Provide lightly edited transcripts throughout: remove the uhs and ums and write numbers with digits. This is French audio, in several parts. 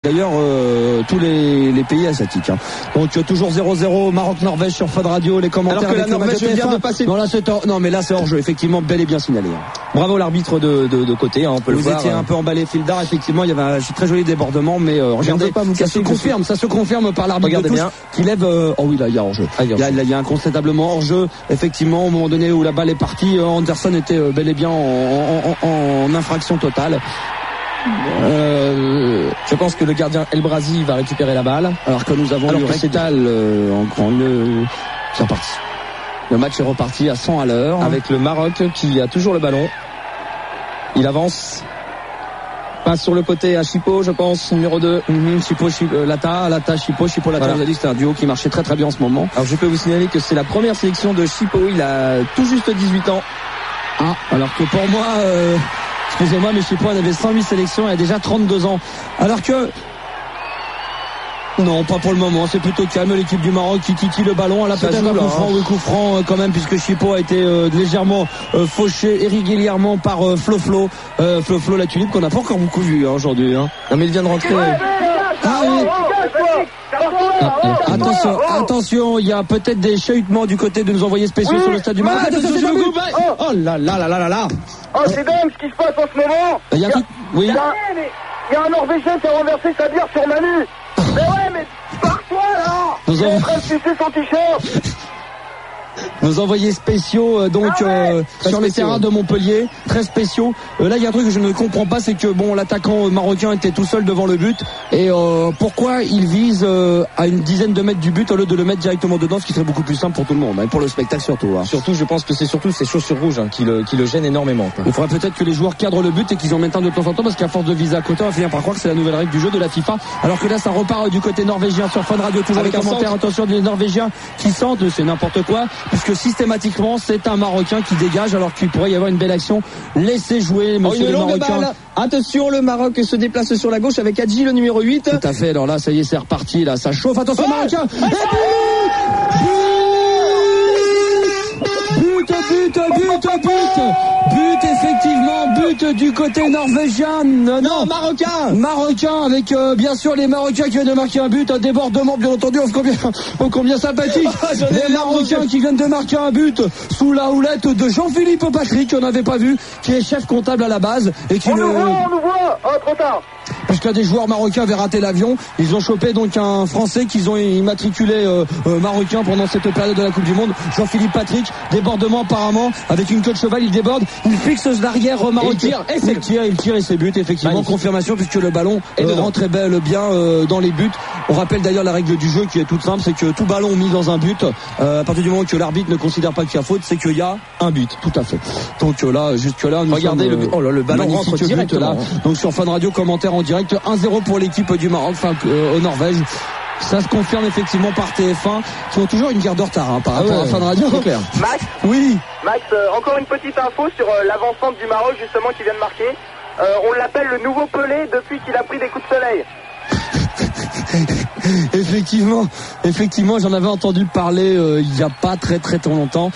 d'ailleurs tous les pays asiatiques. Hein. Donc toujours 0-0 Maroc-Norvège sur Fun Radio. Les commentaires. Alors que la Norvège vient de passer. Non, mais là c'est hors jeu. Effectivement, bel et bien signalé. Hein. Bravo l'arbitre de côté. Hein, on peut le voir. Vous étiez un peu emballé fil d'art. Effectivement, il y avait un très joli débordement, mais regardez, ça se confirme par l'arbitre de touche qui lève. Oh oui, là il y a hors jeu. Il y a incontestablement hors jeu. Effectivement, au moment donné où la balle est partie, Anderson était bel et bien en infraction totale. Je pense que le gardien Elbrazi va récupérer la balle. Alors que nous avons eu Rectal en grand. C'est reparti. Le match est reparti à 100 à l'heure. Avec le Maroc qui a toujours le ballon. Il avance. Passe sur le côté à Chipo, je pense, numéro 2. Chipo, Lata, Chipo, Lata. Voilà. Vous avez dit que c'était un duo qui marchait très très bien en ce moment. Alors je peux vous signaler que c'est la première sélection de Chipo. Il a tout juste 18 ans. Ah, alors que pour moi, excusez-moi, mais Chipo en avait 108 sélections et a déjà 32 ans. Alors que... Non, pas pour le moment, c'est plutôt calme, l'équipe du Maroc qui titille le ballon. Elle a peut-être un coup franc quand même, puisque Chipo a été légèrement fauché irrégulièrement par Flo, la tulipe qu'on n'a pas encore beaucoup vu aujourd'hui. Hein. Non mais il vient de rentrer. Attention, il y a peut-être des chahutements du côté de nos envoyés spéciaux sur le stade du Maroc. Oh là là. Oh, c'est dingue ce qui se passe en ce moment. Il y a un Norvégien qui a renversé sa bière sur Manu. Mais ouais, mais pars-toi là. Il est en train de sucer son t-shirt. Nos envoyés spéciaux sur les terrains de Montpellier, très spéciaux. Là il y a un truc que je ne comprends pas, c'est que l'attaquant marocain était tout seul devant le but et pourquoi il vise à une dizaine de mètres du but au lieu de le mettre directement dedans, ce qui serait beaucoup plus simple pour tout le monde et pour le spectacle surtout. Hein. Surtout, je pense que c'est surtout ces chaussures rouges qui le gênent énormément. Quoi. Il faudrait peut-être que les joueurs cadrent le but et qu'ils en mettent un de temps en temps, parce qu'à force de viser à côté, on va finir par croire que c'est la nouvelle règle du jeu de la FIFA. Alors que là ça repart du côté norvégien sur Fun Radio, toujours avec les commentaires. Attention des Norvégiens qui sentent, c'est n'importe quoi, puisque systématiquement c'est un Marocain qui dégage alors qu'il pourrait y avoir une belle action. Laissez jouer monsieur le Marocain. Attention, le Maroc se déplace sur la gauche avec Hadji, le numéro 8. Tout à fait, alors là ça y est, c'est reparti, là ça chauffe. Attention Marocain. But effectivement, but du côté norvégien. Non, Marocain avec bien sûr les Marocains qui viennent de marquer un but, un débordement bien entendu, combien sympathique. Les Marocains qui viennent de marquer un but sous la houlette de Jean-Philippe Patrick, qu'on n'avait pas vu, qui est chef comptable à la base et qui on nous voit. Oh, trop tard. Parce que des joueurs marocains avaient raté l'avion, ils ont chopé donc un Français qu'ils ont immatriculé marocain pendant cette période de la Coupe du Monde, Jean-Philippe Patrick. Débordement apparemment avec une queue de cheval, il déborde, il fixe l'arrière marocain, il tire et c'est but effectivement. Magnifique. Confirmation puisque le ballon rentre bien dans les buts. On rappelle d'ailleurs la règle du jeu qui est toute simple, c'est que tout ballon mis dans un but, à partir du moment que l'arbitre ne considère pas qu'il y a faute, c'est qu'il y a un but. Tout à fait. Donc là, jusque là, regardez le ballon rentre directement. Donc sur Fun Radio, commentaire en direct, 1-0 pour l'équipe du Maroc, au Norvège. Ça se confirme effectivement par TF1 qui ont toujours une guerre de retard par rapport à Fun Radio. Max, oui. Max, encore une petite info sur l'avancement du Maroc justement qui vient de marquer. On l'appelle le nouveau Pelé depuis qu'il a pris des coups de soleil. Effectivement, j'en avais entendu parler il n'y a pas très longtemps.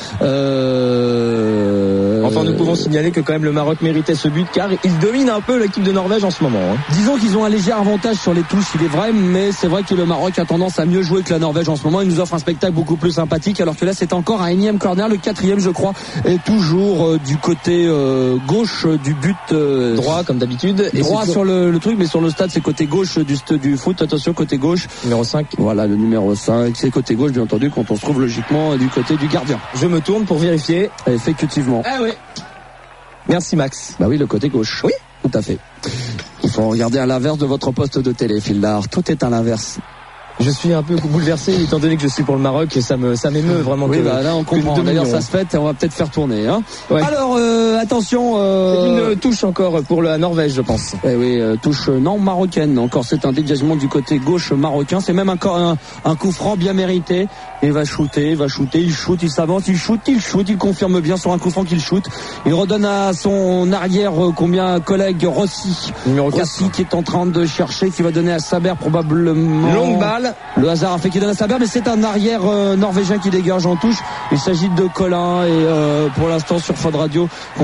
Enfin, nous pouvons signaler que quand même le Maroc méritait ce but car il domine un peu l'équipe de Norvège en ce moment. Hein. Disons qu'ils ont un léger avantage sur les touches, il est vrai, mais c'est vrai que le Maroc a tendance à mieux jouer que la Norvège en ce moment. Il nous offre un spectacle beaucoup plus sympathique, alors que là c'est encore un énième corner, le 4e je crois, et toujours du côté gauche du but. Droit comme d'habitude. Droit sur le truc, mais sur le stade c'est côté gauche du foot. Attention, côté gauche. Numéro 5. Voilà, le numéro 5, c'est côté gauche bien entendu quand on se trouve logiquement du côté du gardien. Je me tourne pour vérifier. Effectivement. Ah oui. Merci Max. Bah oui, le côté gauche. Oui, tout à fait. Il faut regarder à l'inverse de votre poste de télé, Fildar. Tout est à l'inverse. Je suis un peu bouleversé étant donné que je suis pour le Maroc et ça m'émeut vraiment. Oui, là on comprend. D'ailleurs ça se fait et on va peut-être faire tourner. Hein. Ouais. Alors attention. C'est une touche encore pour la Norvège, je pense. Eh oui, touche non marocaine. Encore c'est un dégagement du côté gauche marocain. C'est même encore un coup franc bien mérité. Il va shooter, il shoot, il s'avance, il confirme bien sur un coup franc qu'il shoot. Il redonne à son arrière collègue Rossi. Numéro 4. Rossi qui est en train de chercher, qui va donner à Saber probablement. Longue balle. Le hasard a fait qu'il donne à Saber, mais c'est un arrière norvégien qui dégage en touche. Il s'agit de Colin et pour l'instant sur Fun Radio,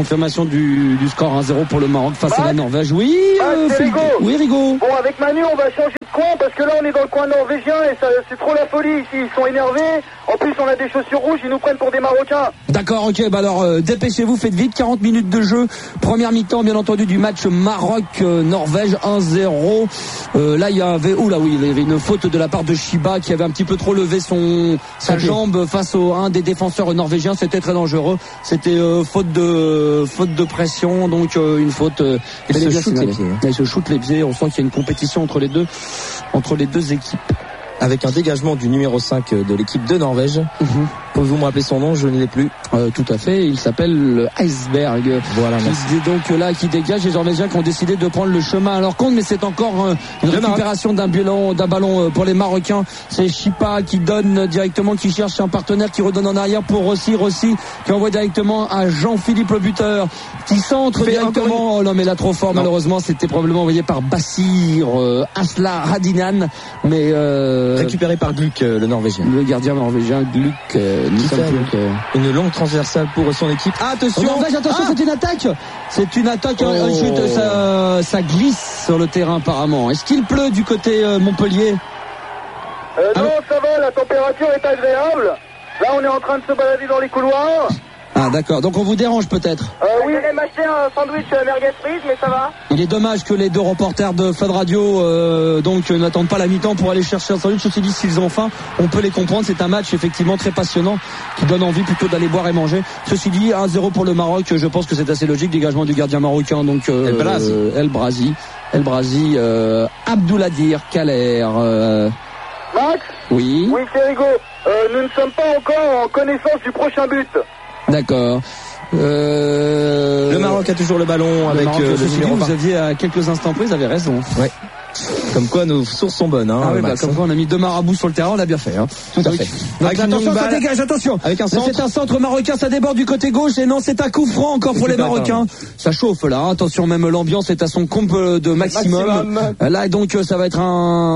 confirmation du score 1-0 pour le Maroc face à la Norvège. Oui, oui, Rigaud. Bon, avec Manu, on va changer de coin parce que là, on est dans le coin norvégien et c'est trop la folie ici. Ils sont énervés. En plus, on a des chaussures rouges. Ils nous prennent pour des Marocains. D'accord, ok. Bah alors, dépêchez-vous, faites vite. 40 minutes de jeu. Première mi-temps, bien entendu, du match Maroc-Norvège 1-0. Là, il y avait une faute de la part de Chiba qui avait un petit peu trop levé sa jambe face à un des défenseurs norvégiens. C'était très dangereux. C'était faute de pression, donc une faute. Il se shoot les pieds. On sent qu'il y a une compétition entre les deux équipes. Avec un dégagement du numéro 5 de l'équipe de Norvège. Pouvez-vous me rappeler son nom? Je ne l'ai plus. Tout à fait, il s'appelle Iceberg. Voilà, qui dégage les Norvégiens qui ont décidé de prendre le chemin à leur compte, mais c'est encore une récupération d'un ballon pour les Marocains. C'est Chipa qui donne directement, qui cherche un partenaire, qui redonne en arrière pour Rossi qui envoie directement à Jean-Philippe le buteur, qui centre directement. Oh non, mais là trop fort, malheureusement, c'était probablement envoyé par Bassir Asla Hadinan, mais récupéré par Gluck, le Norvégien. Le gardien norvégien Gluck. Une longue transversale pour son équipe. Attention, c'est une attaque. C'est une attaque. Ensuite, ça glisse sur le terrain apparemment. Est-ce qu'il pleut du côté Montpellier? Non, ça va. La température est agréable. Là, on est en train de se balader dans les couloirs. Ah d'accord, donc on vous dérange peut-être. Oui, j'allais m'acheter un sandwich merguez frites, mais ça va. Il est dommage que les deux reporters de Fun Radio n'attendent pas la mi-temps pour aller chercher un sandwich. Ceci dit, s'ils ont faim, on peut les comprendre. C'est un match effectivement très passionnant qui donne envie plutôt d'aller boire et manger. Ceci dit, 1-0 pour le Maroc, je pense que c'est assez logique. Dégagement du gardien marocain, donc El Brazi, Abdouladir Kaler. Max? Oui, c'est Rigaud. Nous ne sommes pas encore en connaissance du prochain but. D'accord. Le Maroc a toujours le ballon avec le numéro. Vous aviez à quelques instants près, vous avez raison. Ouais. Comme quoi nos sources sont bonnes. Comme quoi on a mis deux marabouts sur le terrain, on l'a bien fait. Tout à fait. Donc, attention, ça dégage, attention. Avec un centre. C'est un centre marocain, ça déborde du côté gauche et non, c'est un coup franc encore pour les Marocains. Ça chauffe là, attention, même l'ambiance est à son comble de maximum. Là donc ça va être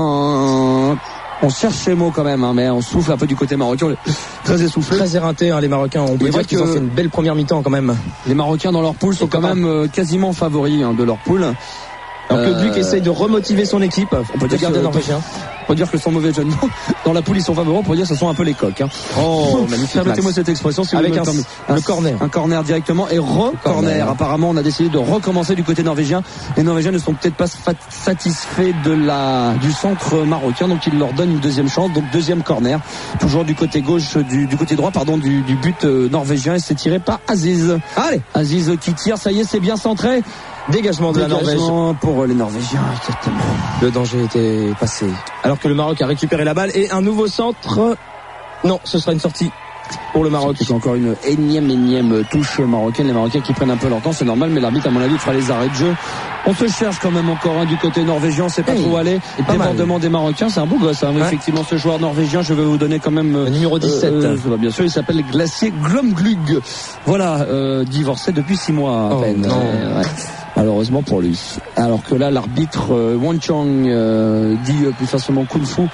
on cherche ces mots quand même, mais on souffle un peu du côté marocain. Très essoufflé. Très éreinté, les Marocains. On peut dire qu'ils ont fait une belle première mi-temps quand même. Les Marocains dans leur poule sont quand même quasiment favoris de leur poule. Alors que Gluck essaye de remotiver son équipe. On peut dire norvégien. On peut dire que sans mauvais jeu de mots, dans la poule ils sont favorables, on peut dire que ce sont un peu les coqs. Oh, magnifique. Permettez-moi cette expression. Si avec le corner. Un corner directement et corner. Apparemment, on a décidé de recommencer du côté norvégien. Les Norvégiens ne sont peut-être pas satisfaits du centre marocain, donc ils leur donnent une deuxième chance. Donc deuxième corner, toujours du côté gauche, du côté droit, du but norvégien, et c'est tiré par Aziz. Allez, Aziz qui tire, ça y est, c'est bien centré. Dégagement de la Norvège pour les Norvégiens, exactement. Le danger était passé. Alors que le Maroc a récupéré la balle et un nouveau centre. Non, ce sera une sortie pour le Maroc. C'est encore une énième touche marocaine. Les Marocains qui prennent un peu leur temps, c'est normal, mais l'arbitre, à mon avis, fera les arrêts de jeu. On se cherche quand même encore du côté norvégien, c'est pas trop aller. Débordement des Marocains, c'est un beau gosse. Effectivement, ce joueur norvégien, je vais vous donner quand même le numéro 17. Bien sûr, il s'appelle Glacier Glomglug. Voilà, divorcé depuis 6 mois à peine. Malheureusement pour lui. Alors que là, l'arbitre Wang Chang dit plus facilement Kung Fu.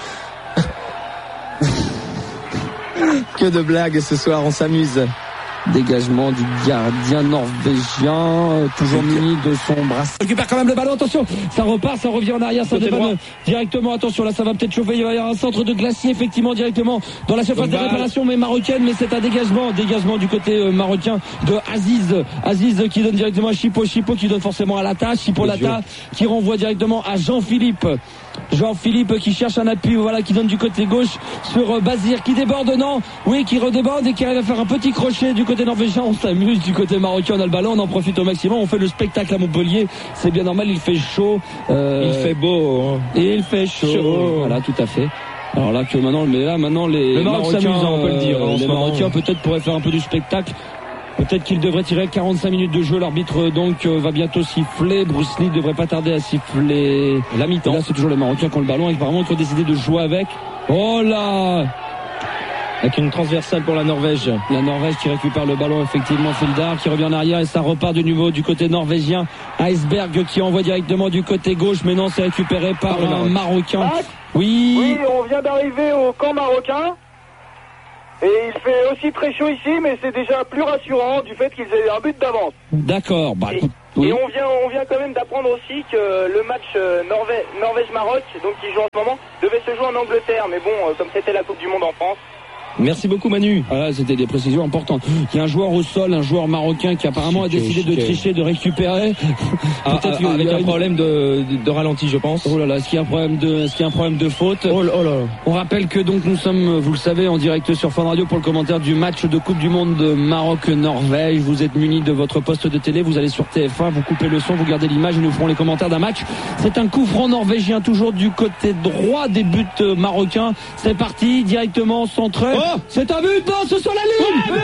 Que de blagues ce soir, on s'amuse. Dégagement du gardien norvégien, toujours muni de son bracelet. Il récupère quand même le ballon, attention, ça repart, ça revient en arrière, ça débanne directement, attention, là ça va peut-être chauffer, il va y avoir un centre de Glacier effectivement directement dans la surface de réparation mais marocaine, mais c'est un dégagement du côté marocain de Aziz qui donne directement à Chipo qui donne forcément à Lata, Lata qui renvoie directement à Jean-Philippe qui cherche un appui, qui donne du côté gauche sur Basir qui déborde, qui redéborde et qui arrive à faire un petit crochet du côté norvégien. On s'amuse du côté marocain, on a le ballon, on en profite au maximum, on fait le spectacle à Montpellier, c'est bien normal, il fait chaud, il fait beau, il fait chaud. Voilà, tout à fait. Alors là maintenant les Marocains s'amusent, on peut le dire. Les Marocains peut-être pourraient faire un peu du spectacle. Peut-être qu'il devrait tirer 45 minutes de jeu. L'arbitre donc va bientôt siffler. Bruce Lee ne devrait pas tarder à siffler la mi-temps. Là c'est toujours les Marocains qui ont le ballon et apparemment ils ont décidé de jouer avec. Oh là, avec une transversale pour la Norvège. La Norvège qui récupère le ballon effectivement, Fildar qui revient en arrière et ça repart de nouveau du côté norvégien. Iceberg qui envoie directement du côté gauche, mais non, c'est récupéré par un Marocain. Oui, on vient d'arriver au camp marocain. Et il fait aussi très chaud ici, mais c'est déjà plus rassurant du fait qu'ils aient un but d'avance. D'accord. Bah, oui. Et on vient quand même d'apprendre aussi que le match Norvège-Maroc, donc qui joue en ce moment, devait se jouer en Angleterre. Mais bon, comme c'était la Coupe du Monde en France. Merci beaucoup Manu. Voilà, c'était des précisions importantes. Il y a un joueur au sol, un joueur marocain qui apparemment a décidé de tricher, de récupérer. Peut-être avec un problème de ralenti, je pense. Oh là là, est-ce qu'il y a un problème de faute? Oh là. On rappelle que donc nous sommes, vous le savez, en direct sur Fun Radio pour le commentaire du match de Coupe du Monde de Maroc-Norvège. Vous êtes munis de votre poste de télé, vous allez sur TF1, vous coupez le son, vous gardez l'image et nous ferons les commentaires d'un match. C'est un coup franc norvégien, toujours du côté droit des buts marocains. C'est parti, directement centré. Oh, c'est un but, non, c'est sur la ligne. Le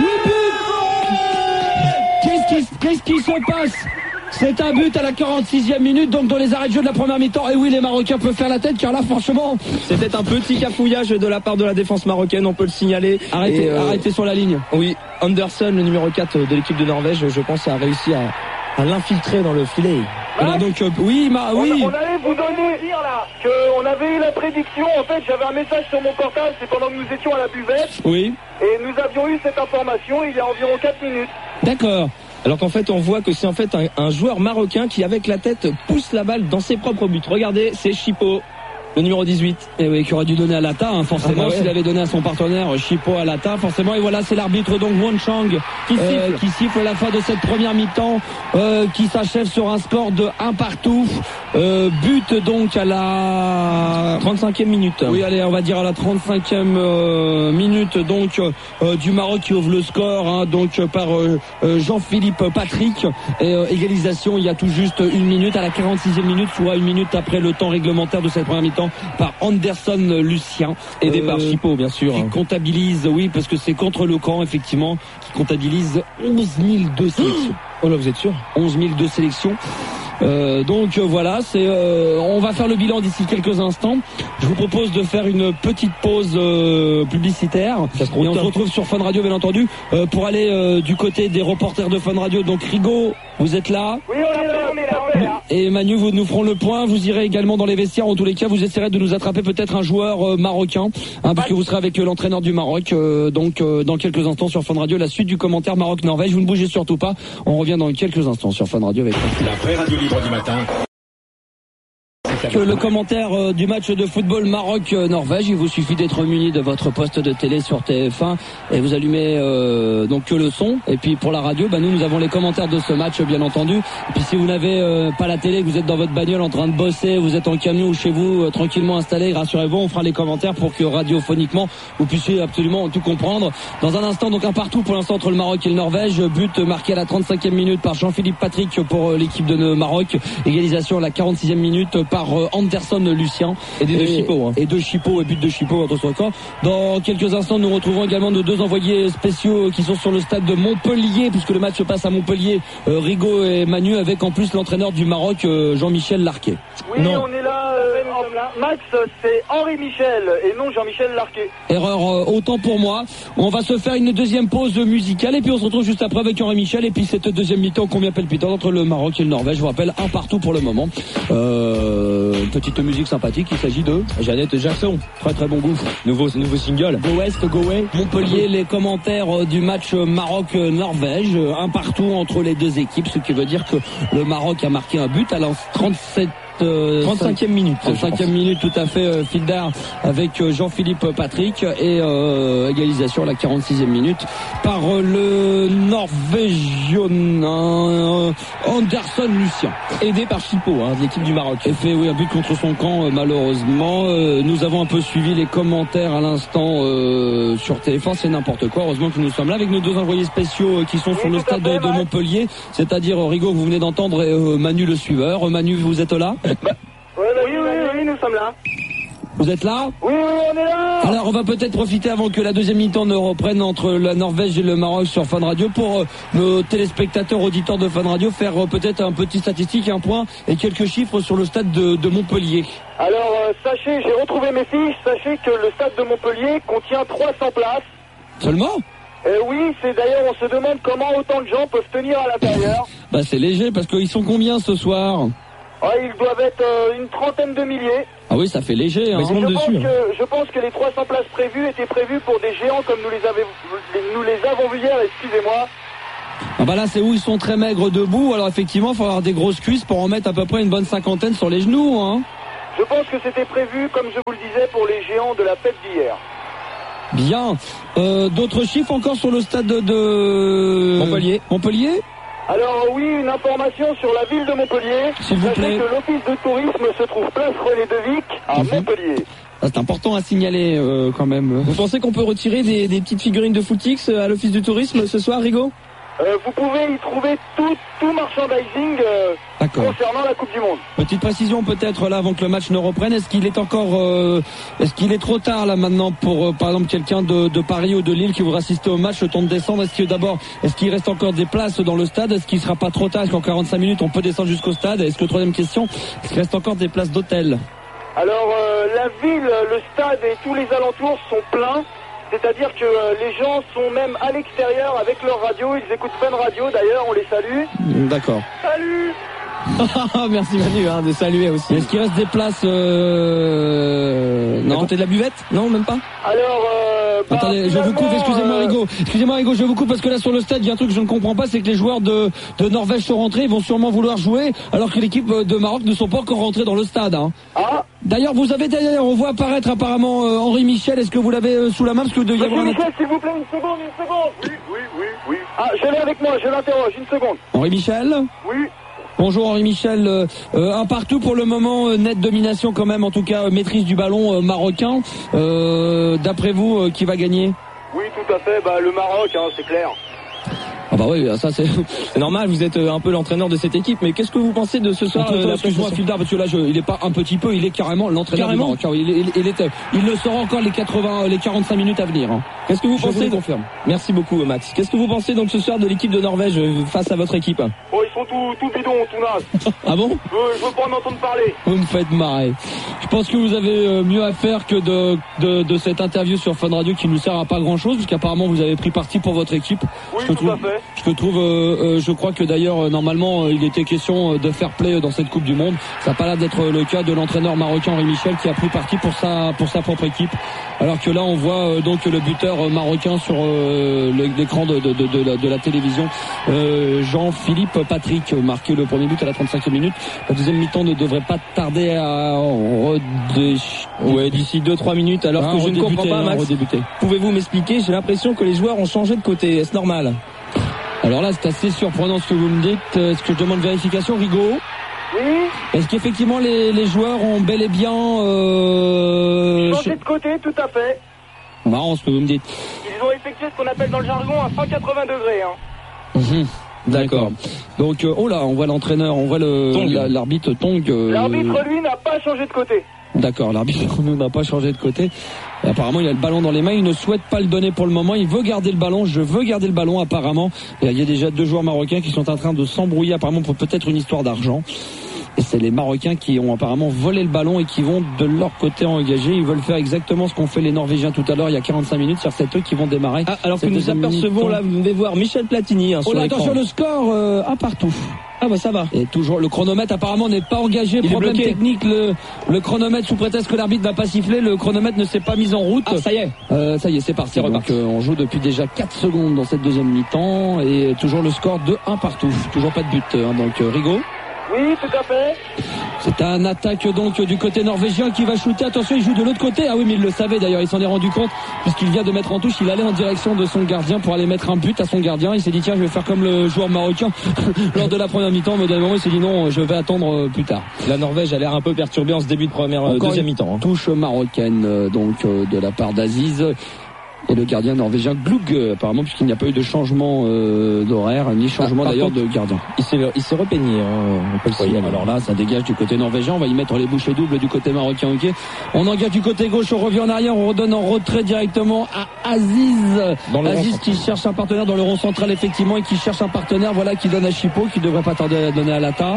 but. Qu'est-ce qui se passe? C'est un but à la 46e minute, donc dans les arrêts de jeu de la première mi-temps. Et oui, les Marocains peuvent faire la tête, car là, franchement... C'était un petit cafouillage de la part de la défense marocaine, on peut le signaler. Arrêtez sur la ligne. Oui, Anderson, le numéro 4 de l'équipe de Norvège, je pense, a réussi à l'infiltrer dans le filet. Alors donc, oui. On allait vous donner dire là qu'on avait eu la prédiction. En fait, j'avais un message sur mon portable, c'est pendant que nous étions à la buvette. Oui. Et nous avions eu cette information il y a environ 4 minutes. D'accord. Alors qu'en fait, on voit que c'est en fait un joueur marocain qui, avec la tête, pousse la balle dans ses propres buts. Regardez, c'est Chipo, le numéro 18. Et oui, qui aurait dû donner à Lata, hein, forcément, s'il avait donné à son partenaire Chipo à Lata, forcément. Et voilà, c'est l'arbitre donc Won Chang qui siffle la fin de cette première mi-temps, qui s'achève sur un score de 1-1. But donc à la 35e minute. Oui, allez, on va dire à la 35e minute donc du Maroc qui ouvre le score, hein, donc par Jean-Philippe Patrick. Et égalisation il y a tout juste une minute à la 46e minute, soit une minute après le temps réglementaire de cette première mi-temps, par Anderson Lucien, aidé par Chipo bien sûr, qui comptabilise, oui, parce que c'est contre le camp effectivement, qui comptabilise 11 002 sélections. Oh là, vous êtes sûr? 11 002 sélections. Donc voilà, on va faire le bilan d'ici quelques instants. Je vous propose de faire une petite pause publicitaire et on se retrouve sur Fun Radio bien entendu pour aller du côté des reporters de Fun Radio. Donc Rigaud, vous êtes là? Oui, on est là. Et Manu, vous nous ferons le point. Vous irez également dans les vestiaires. En tous les cas, vous essaierez de nous attraper peut-être un joueur marocain, hein, puisque vous serez avec l'entraîneur du Maroc. Donc dans quelques instants sur Fun Radio, la suite du commentaire Maroc-Norvège. Vous ne bougez surtout pas. On revient dans quelques instants sur Fun Radio avec la vraie radio libre du matin. Que le commentaire du match de football Maroc-Norvège, il vous suffit d'être muni de votre poste de télé sur TF1 et vous allumez donc que le son. Et puis pour la radio, nous avons les commentaires de ce match bien entendu. Et puis si vous n'avez pas la télé, que vous êtes dans votre bagnole en train de bosser, vous êtes en camion ou chez vous tranquillement installé, rassurez-vous, on fera les commentaires pour que radiophoniquement vous puissiez absolument tout comprendre. Dans un instant, donc un partout pour l'instant entre le Maroc et le Norvège. But marqué à la 35e minute par Jean-Philippe Patrick pour l'équipe de Maroc. Égalisation à la 46e minute par Anderson Lucien et de Chipo, hein. Et de Chipo, et but de Chipo entre son camp. Dans quelques instants, nous retrouvons également nos deux envoyés spéciaux qui sont sur le stade de Montpellier, puisque le match se passe à Montpellier, Rigaud et Manu, avec en plus l'entraîneur du Maroc, Jean-Michel Larquet. Oui, non. On est là, Max, c'est Henri Michel et non Jean-Michel Larquet. Erreur autant pour moi. On va se faire une deuxième pause musicale et puis on se retrouve juste après avec Henri Michel et puis cette deuxième mi-temps combien palpitante entre le Maroc et le Norvège. Je vous rappelle, un partout pour le moment. Petite musique sympathique, il s'agit de Jeannette Jackson. Très très bon goût. Nouveau single. Go West, Go Way. Montpellier, les commentaires du match Maroc-Norvège. Un partout entre les deux équipes, ce qui veut dire que le Maroc a marqué un but à la 35e minute. 35e minute, tout à fait, Fildar avec Jean-Philippe Patrick et égalisation à la 46e minute par le Norvégien Anderson Lucien, aidé par Chipo, de l'équipe du Maroc. Et fait un but contre son camp malheureusement. Nous avons un peu suivi les commentaires à l'instant sur TF1, c'est n'importe quoi. Heureusement que nous sommes là avec nos deux envoyés spéciaux qui sont sur le stade de Montpellier, c'est-à-dire Rigaud que vous venez d'entendre et Manu le suiveur. Manu, vous êtes là? Oui, nous sommes là. Vous êtes là? Oui, on est là. Alors on va peut-être profiter avant que la deuxième mi-temps ne reprenne entre la Norvège et le Maroc sur Fun Radio pour nos téléspectateurs auditeurs de Fun Radio faire peut-être un petit statistique, un point et quelques chiffres sur le stade de Montpellier. Alors sachez, j'ai retrouvé mes fiches, sachez que le stade de Montpellier contient 300 places. Seulement? Oui, c'est d'ailleurs, on se demande comment autant de gens peuvent tenir à l'intérieur. C'est léger parce qu'ils sont combien ce soir? Ils doivent être une trentaine de milliers. Ah oui, ça fait léger. Hein. Je pense que les 300 places prévues étaient prévues pour des géants comme nous les avons vus hier, excusez-moi. Ah bah là c'est où ils sont très maigres debout, alors effectivement il faut avoir des grosses cuisses pour en mettre à peu près une bonne cinquantaine sur les genoux. Hein. Je pense que c'était prévu, comme je vous le disais, pour les géants de la fête d'hier. Bien. D'autres chiffres encore sur le stade de Montpellier. Alors oui, une information sur la ville de Montpellier. S'il vous plaît. Sachez que l'office de tourisme se trouve place René Devic à Montpellier. Ah, c'est important à signaler quand même. Vous pensez qu'on peut retirer des petites figurines de footix à l'office du tourisme ce soir, Rigaud? Vous pouvez y trouver tout merchandising concernant la Coupe du Monde. Petite précision peut-être là avant que le match ne reprenne. Est-ce qu'il est trop tard là maintenant pour par exemple quelqu'un de Paris ou de Lille qui voudra assister au match le temps de descendre? Est-ce qu'il reste encore des places dans le stade? Est-ce qu'il sera pas trop tard? Est-ce qu'en 45 minutes on peut descendre jusqu'au stade? Est-ce que troisième question, est-ce qu'il reste encore des places d'hôtel? Alors la ville, le stade et tous les alentours sont pleins. C'est-à-dire que les gens sont même à l'extérieur avec leur radio. Ils écoutent Fun Radio d'ailleurs, on les salue. D'accord. Salut. Merci Manu de saluer aussi. Est-ce qu'il reste des places à côté de la buvette? Non, même pas. Alors attendez, je vous coupe, excusez-moi Rigaud, je vous coupe parce que là sur le stade il y a un truc que je ne comprends pas, c'est que les joueurs de Norvège sont rentrés, ils vont sûrement vouloir jouer alors que l'équipe de Maroc ne sont pas encore rentrés dans le stade. Hein. Ah. D'ailleurs, on voit apparaître apparemment Henri Michel. Est-ce que vous l'avez sous la main parce que vous deviez avoir Michel, s'il vous plaît, une seconde. Oui. Ah, je l'ai avec moi, je l'interroge, une seconde. Henri Michel. Oui. Bonjour Henri Michel, un partout pour le moment, nette domination quand même, en tout cas maîtrise du ballon marocain. D'après vous, qui va gagner? Oui, tout à fait, le Maroc, c'est clair. Ah bah oui, ça c'est normal, vous êtes un peu l'entraîneur de cette équipe, mais qu'est-ce que vous pensez de ce soir? Excuse-moi Fildar, parce que là il est pas un petit peu, il est carrément l'entraîneur du Maroc. Il le sera encore les 45 minutes à venir. Hein. Qu'est-ce que vous pensez? Je vous le confirme. Merci beaucoup Max. Qu'est-ce que vous pensez donc ce soir de l'équipe de Norvège face à votre équipe? Oh, ils sont tout bidons, tout nazes. Ah bon? Je veux pas en entendre parler. Vous me faites marrer. Je pense que vous avez mieux à faire que de cette interview sur Fun Radio qui nous sert à pas grand-chose, puisqu'apparemment vous avez pris parti pour votre équipe. Oui, tout à fait. Je crois que d'ailleurs normalement il était question de fair play dans cette Coupe du Monde. Ça n'a pas l'air d'être le cas de l'entraîneur marocain Henri Michel qui a pris parti pour sa propre équipe. Alors que là on voit donc le buteur marocain sur l'écran de la télévision, Jean-Philippe Patrick, marqué le premier but à la 35e minute. La deuxième mi-temps ne devrait pas tarder à d'ici 2-3 minutes. Alors que je ne comprends pas, Max, pouvez-vous m'expliquer? J'ai l'impression que les joueurs ont changé de côté. Est-ce normal? Alors là, c'est assez surprenant ce que vous me dites. Est-ce que je demande vérification, Rigaud? Oui. Est-ce qu'effectivement les joueurs ont bel et bien changé de côté, tout à fait. Marrant ce que vous me dites. Ils ont effectué ce qu'on appelle dans le jargon un 180 degrés. D'accord. Donc, on voit l'entraîneur, on voit l'arbitre Tong. L'arbitre, lui, n'a pas changé de côté. D'accord, l'arbitre n'a pas changé de côté. Et apparemment, il a le ballon dans les mains. Il ne souhaite pas le donner pour le moment. Il veut garder le ballon. Je veux garder le ballon, apparemment. Et il y a déjà 2 joueurs marocains qui sont en train de s'embrouiller, apparemment, pour peut-être une histoire d'argent. Et c'est les Marocains qui ont apparemment volé le ballon et qui vont de leur côté engager. Ils veulent faire exactement ce qu'ont fait les Norvégiens tout à l'heure, il y a 45 minutes, sur c'est eux qui vont démarrer. Alors que nous apercevons là, vous devez voir Michel Platini sur l'écran. Attention, le score un partout. Ah bah ça va. Et toujours le chronomètre apparemment n'est pas engagé. Problème technique, le chronomètre, sous prétexte que l'arbitre n'a pas sifflé, le chronomètre ne s'est pas mis en route. Ah ça y est. Ça y est, c'est parti. Donc on joue depuis déjà 4 secondes dans cette deuxième mi-temps et toujours le score de 1 partout. Toujours pas de but. Donc Rigaud. Oui, tout à fait. C'est un attaque donc du côté norvégien qui va shooter. Attention, il joue de l'autre côté. Ah oui, mais il le savait d'ailleurs, il s'en est rendu compte puisqu'il vient de mettre en touche. Il allait en direction de son gardien pour aller mettre un but à son gardien. Il s'est dit tiens, je vais faire comme le joueur marocain lors de la première mi-temps. Mais au dernier moment, il s'est dit non, je vais attendre plus tard. La Norvège a l'air un peu perturbée en ce début de deuxième mi-temps. Touche marocaine de la part d'Aziz. Et le gardien norvégien Glug, apparemment, puisqu'il n'y a pas eu de changement d'horaire, ni changement d'ailleurs de gardien. Il s'est repeigné, on peut le voyer. Alors là, ça dégage du côté norvégien. On va y mettre les bouchées doubles du côté marocain. Okay. On engage du côté gauche, on revient en arrière, on redonne en retrait directement à Aziz. Aziz qui cherche un partenaire dans le rond central, effectivement, et qui cherche un partenaire, qui donne à Chipo, qui devrait pas tarder à donner à Lata.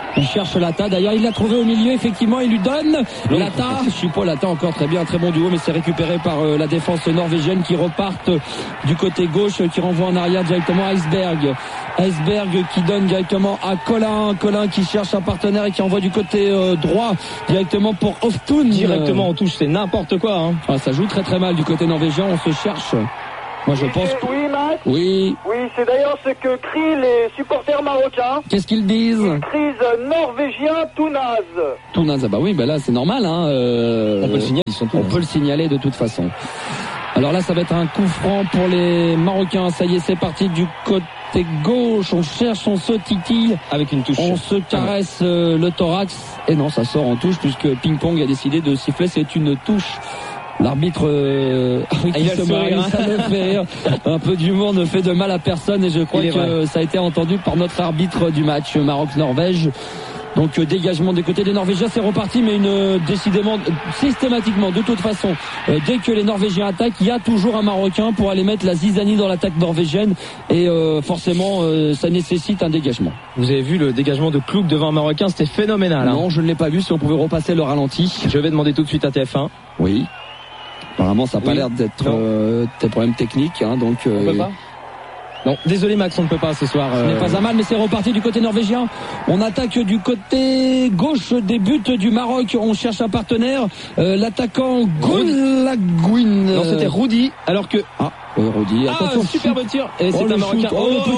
Il cherche Lata. D'ailleurs, il l'a trouvé au milieu. Effectivement, il lui donne Lata. Chipo, Lata encore très bien, très bon duo, mais c'est récupéré par la défense norvégienne qui repartent du côté gauche, qui renvoie en arrière directement à Iceberg qui donne directement à Colin qui cherche un partenaire et qui envoie du côté droit directement pour Hoftun. Directement en touche, c'est n'importe quoi. Hein. Ah, ça joue très très mal du côté norvégien. On se cherche. Moi, je pense. Oui, Max. Oui. Oui, c'est d'ailleurs ce que crient les supporters marocains. Qu'est-ce qu'ils disent? Ils crient norvégien Tounaz. Bah oui, bah là c'est normal. Hein. On peut le signaler. On peut le signaler de toute façon. Alors là, ça va être un coup franc pour les Marocains. Ça y est, c'est parti du côté gauche. On cherche, on se titille. Avec une touche. On se caresse le thorax. Et non, ça sort en touche puisque Ping Pong a décidé de siffler. C'est une touche. L'arbitre qui se marie, ça le fait rire. Un peu d'humour ne fait de mal à personne et je crois que ça a été entendu par notre arbitre du match Maroc-Norvège. Donc dégagement des côtés des Norvégiens, c'est reparti, mais décidément, systématiquement, de toute façon, dès que les Norvégiens attaquent, il y a toujours un Marocain pour aller mettre la zizanie dans l'attaque norvégienne et forcément, ça nécessite un dégagement. Vous avez vu le dégagement de Klouk devant un Marocain, c'était phénoménal. Hein. Non, je ne l'ai pas vu, si on pouvait repasser le ralenti. Je vais demander tout de suite à TF1. Oui. Apparemment, ça n'a pas l'air d'être des problèmes techniques, hein, donc. On peut pas. Non, désolé Max, on ne peut pas ce soir. Ce n'est pas un mal, mais c'est reparti du côté norvégien. On attaque du côté gauche des buts du Maroc. On cherche un partenaire. L'attaquant Goulaguin. Non, c'était Rudy, alors que. Rudy. Attention, superbe tir. Et c'est un Marocain.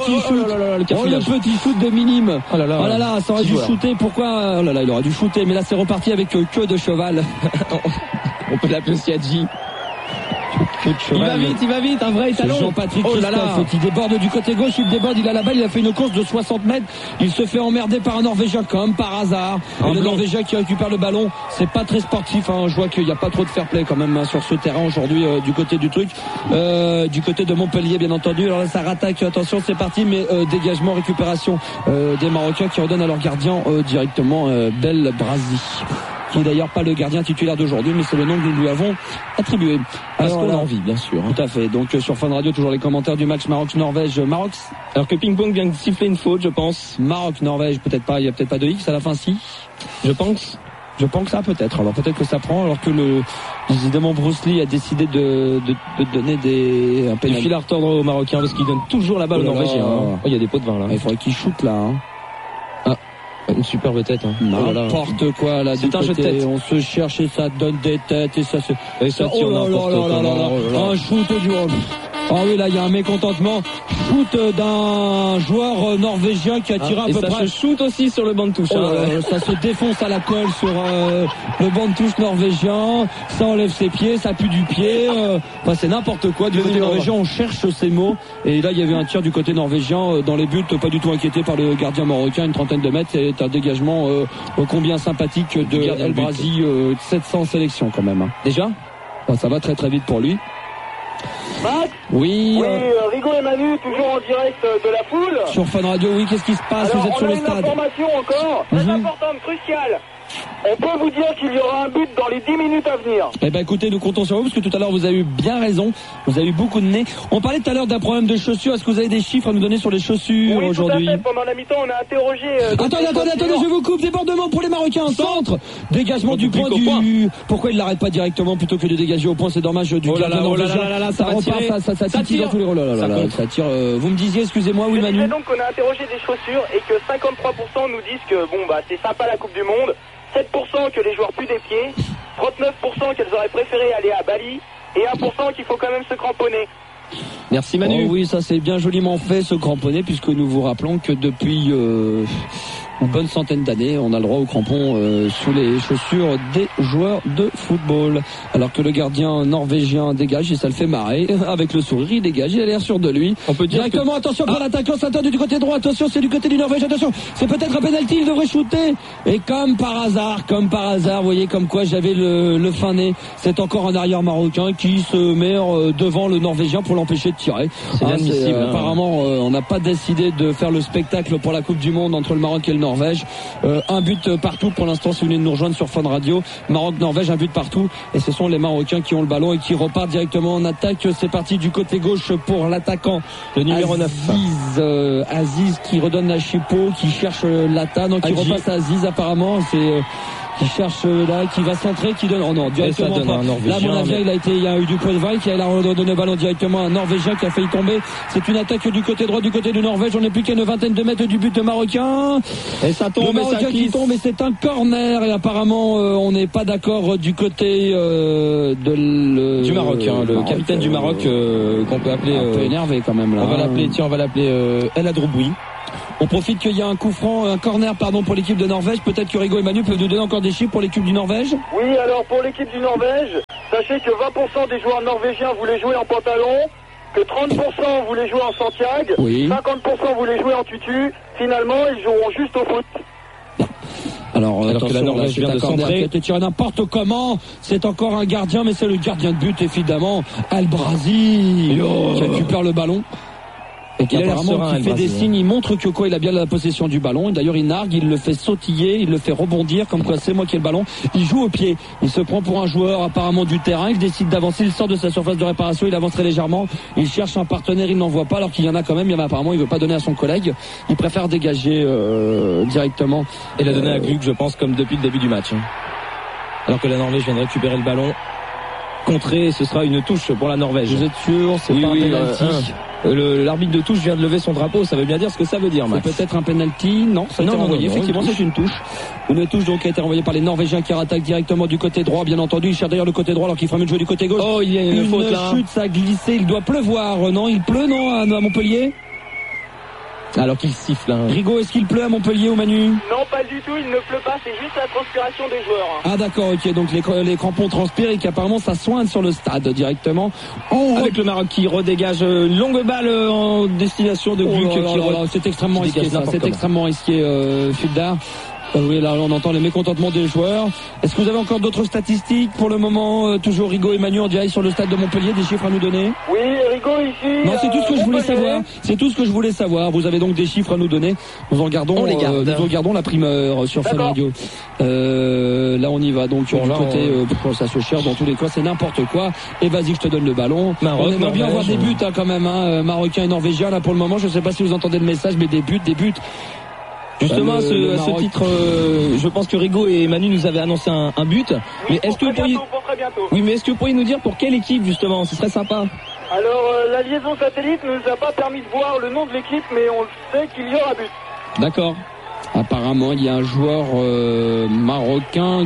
Le petit shoot de Minime. Oh là là, ça aurait dû shooter. Pourquoi? Oh là là, il aurait dû shooter. Mais là, c'est reparti avec queue de cheval. On peut l'appeler aussi Adji. Il va vite, un vrai talon. Jean-Patrick Christophe qui déborde du côté gauche, il a la balle, il a fait une course de 60 mètres, il se fait emmerder par un Norvégien comme par hasard. Et le Norvégien qui récupère le ballon, c'est pas très sportif, hein. Je vois qu'il n'y a pas trop de fair play quand même sur ce terrain aujourd'hui du côté du truc, du côté de Montpellier bien entendu. Alors là ça rattaque, attention c'est parti, mais dégagement, récupération des Marocains qui redonnent à leur gardien directement Bel Brazi, qui est d'ailleurs pas le gardien titulaire d'aujourd'hui, mais c'est le nom que nous lui avons attribué. Parce qu'on a envie, bien sûr. Tout à fait. Donc sur Fun Radio, toujours les commentaires du match Maroc-Norvège. Maroc, alors que Ping Pong vient de siffler une faute, je pense. Maroc-Norvège, peut-être pas. Il y a peut-être pas de X à la fin, si. Je pense ça peut-être. Alors peut-être que ça prend, alors que évidemment Bruce Lee a décidé de donner un pénal. Il file à retordre aux Marocains parce qu'il donne toujours la balle aux Norvégiens. Il y a des pots de vin là. Il faudrait qu'il shoot là. Hein. Une superbe tête. Hein. N'importe quoi là. C'est un jeu de tête. On se cherche et ça donne des têtes et ça se. Et ça tire n'importe comment. Un shoot du. Ah oui, là il y a un mécontentement. Shoot d'un joueur norvégien qui a tiré à peu près. Ça se shoot aussi sur le banc de touche. Ça se défonce à la colle sur le banc de touche norvégien. Ça enlève ses pieds, ça pue du pied. Enfin c'est n'importe quoi. Du côté norvégien, on cherche ces mots. Et là il y avait un tir du côté norvégien dans les buts, pas du tout inquiété par le gardien marocain, une trentaine de mètres. C'est un dégagement combien sympathique de El Brazi, 700 sélections quand même. Hein. Déjà ça va très très vite pour lui. Max? Oui. Rigo et Manu, toujours en direct de la foule. Sur Fun Radio, oui, qu'est-ce qui se passe? Alors, vous êtes sur le stade. On a une information encore, très importante, cruciale. On peut vous dire qu'il y aura un but dans les 10 minutes à venir. Eh ben écoutez, nous comptons sur vous parce que tout à l'heure vous avez eu bien raison. Vous avez eu beaucoup de nez. On parlait tout à l'heure d'un problème de chaussures. Est-ce que vous avez des chiffres à nous donner sur les chaussures aujourd'hui? Oui, tout à fait. Pendant la mi-temps, on a interrogé... Attendez, je vous coupe. Débordement pour les Marocains. Centre. Dégagement du point du... Pourquoi il l'arrête pas directement plutôt que de dégager au point? C'est dommage du gardien norvégien. Ça repart, ça tire dans tous les... Ça tire. Vous me disiez, excusez-moi, oui Manu. Je disais donc qu'on a interrogé des chaussures et que 53% nous disent que c'est sympa la Coupe du Monde. 7% que les joueurs puent des pieds, 39% qu'elles auraient préféré aller à Bali et 1% qu'il faut quand même se cramponner. Merci Manu. Oui, ça c'est bien joliment fait, se cramponner, puisque nous vous rappelons que depuis une bonne centaine d'années, on a le droit aux crampons sous les chaussures des joueurs de football. Alors que le gardien norvégien dégage et ça le fait marrer. Avec le sourire, il dégage, il a l'air sûr de lui. On peut dire directement, attention pour l'attaquant, ça tente du côté droit, attention, c'est du côté du Norvège, attention, c'est peut-être un penalty, il devrait shooter. Et comme par hasard, vous voyez comme quoi j'avais le fin nez. C'est encore un arrière marocain qui se met devant le Norvégien pour l'empêcher de tirer. C'est inadmissible. Apparemment, on n'a pas décidé de faire le spectacle pour la Coupe du Monde entre le Maroc et le Norvège. Norvège. Un but partout pour l'instant si vous venez de nous rejoindre sur Fun Radio. Maroc-Norvège, un but partout. Et ce sont les Marocains qui ont le ballon et qui repartent directement en attaque. C'est parti du côté gauche pour l'attaquant, le numéro 9. Aziz qui redonne à Chipo, qui cherche Lata, donc qui repasse à Aziz apparemment. C'est qui cherche là, qui va centrer, qui donne. Oh non, directement pas. Là, à mon avis, il y a eu du point de vague, il a redonné le ballon directement à un Norvégien qui a failli tomber. C'est une attaque du côté droit, du côté de Norvège. On n'est plus qu'à une vingtaine de mètres du but de Marocain. Et ça tombe, le Marocain qui tombe, et c'est un corner. Et apparemment, on n'est pas d'accord du côté du Maroc. Le capitaine du Maroc qu'on peut appeler. Un peu énervé quand même là. On va l'appeler El Adrouboui. On profite qu'il y a un coup franc, un corner pour l'équipe de Norvège. Peut-être que Rigo et Manu peuvent nous donner encore des chiffres pour l'équipe du Norvège. Oui, alors pour l'équipe du Norvège, sachez que 20% des joueurs norvégiens voulaient jouer en pantalon, que 30% voulaient jouer en Santiago, 50% voulaient jouer en tutu. Finalement, ils joueront juste au foot. Alors que la Norvège vient de centrer, qui a été tiré n'importe comment. C'est encore un gardien, mais c'est le gardien de but évidemment, Al-Brazi, qui récupère le ballon. Et qui apparemment qui fait des signes, il montre que il a bien la possession du ballon. Et d'ailleurs il nargue, il le fait sautiller, il le fait rebondir, comme quoi c'est moi qui ai le ballon. Il joue au pied, il se prend pour un joueur apparemment du terrain, il décide d'avancer, il sort de sa surface de réparation, il avance très légèrement, il cherche un partenaire, il n'en voit pas, alors qu'il y en a quand même, apparemment il veut pas donner à son collègue, il préfère dégager directement. Et la donner à Gluck, je pense, comme depuis le début du match. Alors que la Norvège vient de récupérer le ballon. Contré, ce sera une touche pour la Norvège. Vous êtes sûr, c'est pas un penalty? L'arbitre de touche vient de lever son drapeau, ça veut bien dire ce que ça veut dire, Max. C'est peut-être un penalty, non, ça a été renvoyé, effectivement c'est une touche. Une touche donc qui a été renvoyée par les Norvégiens qui rattaquent directement du côté droit, bien entendu, il cherche d'ailleurs le côté droit alors qu'il ferait mieux de jouer du côté gauche. Oh, il y a une faute là. Chute, ça a glissé, il doit pleuvoir, non, il pleut, non, à Montpellier? Alors qu'il siffle. Rigo, est-ce qu'il pleut à Montpellier ou Manu? Non, pas du tout, il ne pleut pas, c'est juste la transpiration des joueurs. Ah d'accord, ok, donc les crampons transpirent et qu'apparemment ça soigne sur le stade directement. Avec le Maroc qui redégage une longue balle en destination de Gluck. C'est extrêmement risqué ça, c'est extrêmement risqué, Fuldar. Oui, là on entend les mécontentements des joueurs. Est-ce que vous avez encore d'autres statistiques pour le moment? Toujours Rigo et Manu en direct sur le stade de Montpellier, des chiffres à nous donner? Oui, Rigo ici. Non, c'est tout ce que je voulais savoir. C'est tout ce que je voulais savoir. Vous avez donc des chiffres à nous donner. Nous regardons la primeur sur Fun Radio. Là on y va donc du côté ça se cherche dans tous les cas, c'est n'importe quoi. Et vas-y, je te donne le ballon. Maroc, on aimerait bien avoir des buts quand même, Marocains et Norvégiens là pour le moment. Je sais pas si vous entendez le message, mais des buts. Justement, à ce titre, je pense que Rigo et Manu nous avaient annoncé un but. Oui, mais est-ce que pour très bientôt. Oui, mais est-ce que vous pourriez nous dire pour quelle équipe justement? Ce serait sympa. Alors, la liaison satellite ne nous a pas permis de voir le nom de l'équipe, mais on sait qu'il y aura but. D'accord. Apparemment, il y a un joueur marocain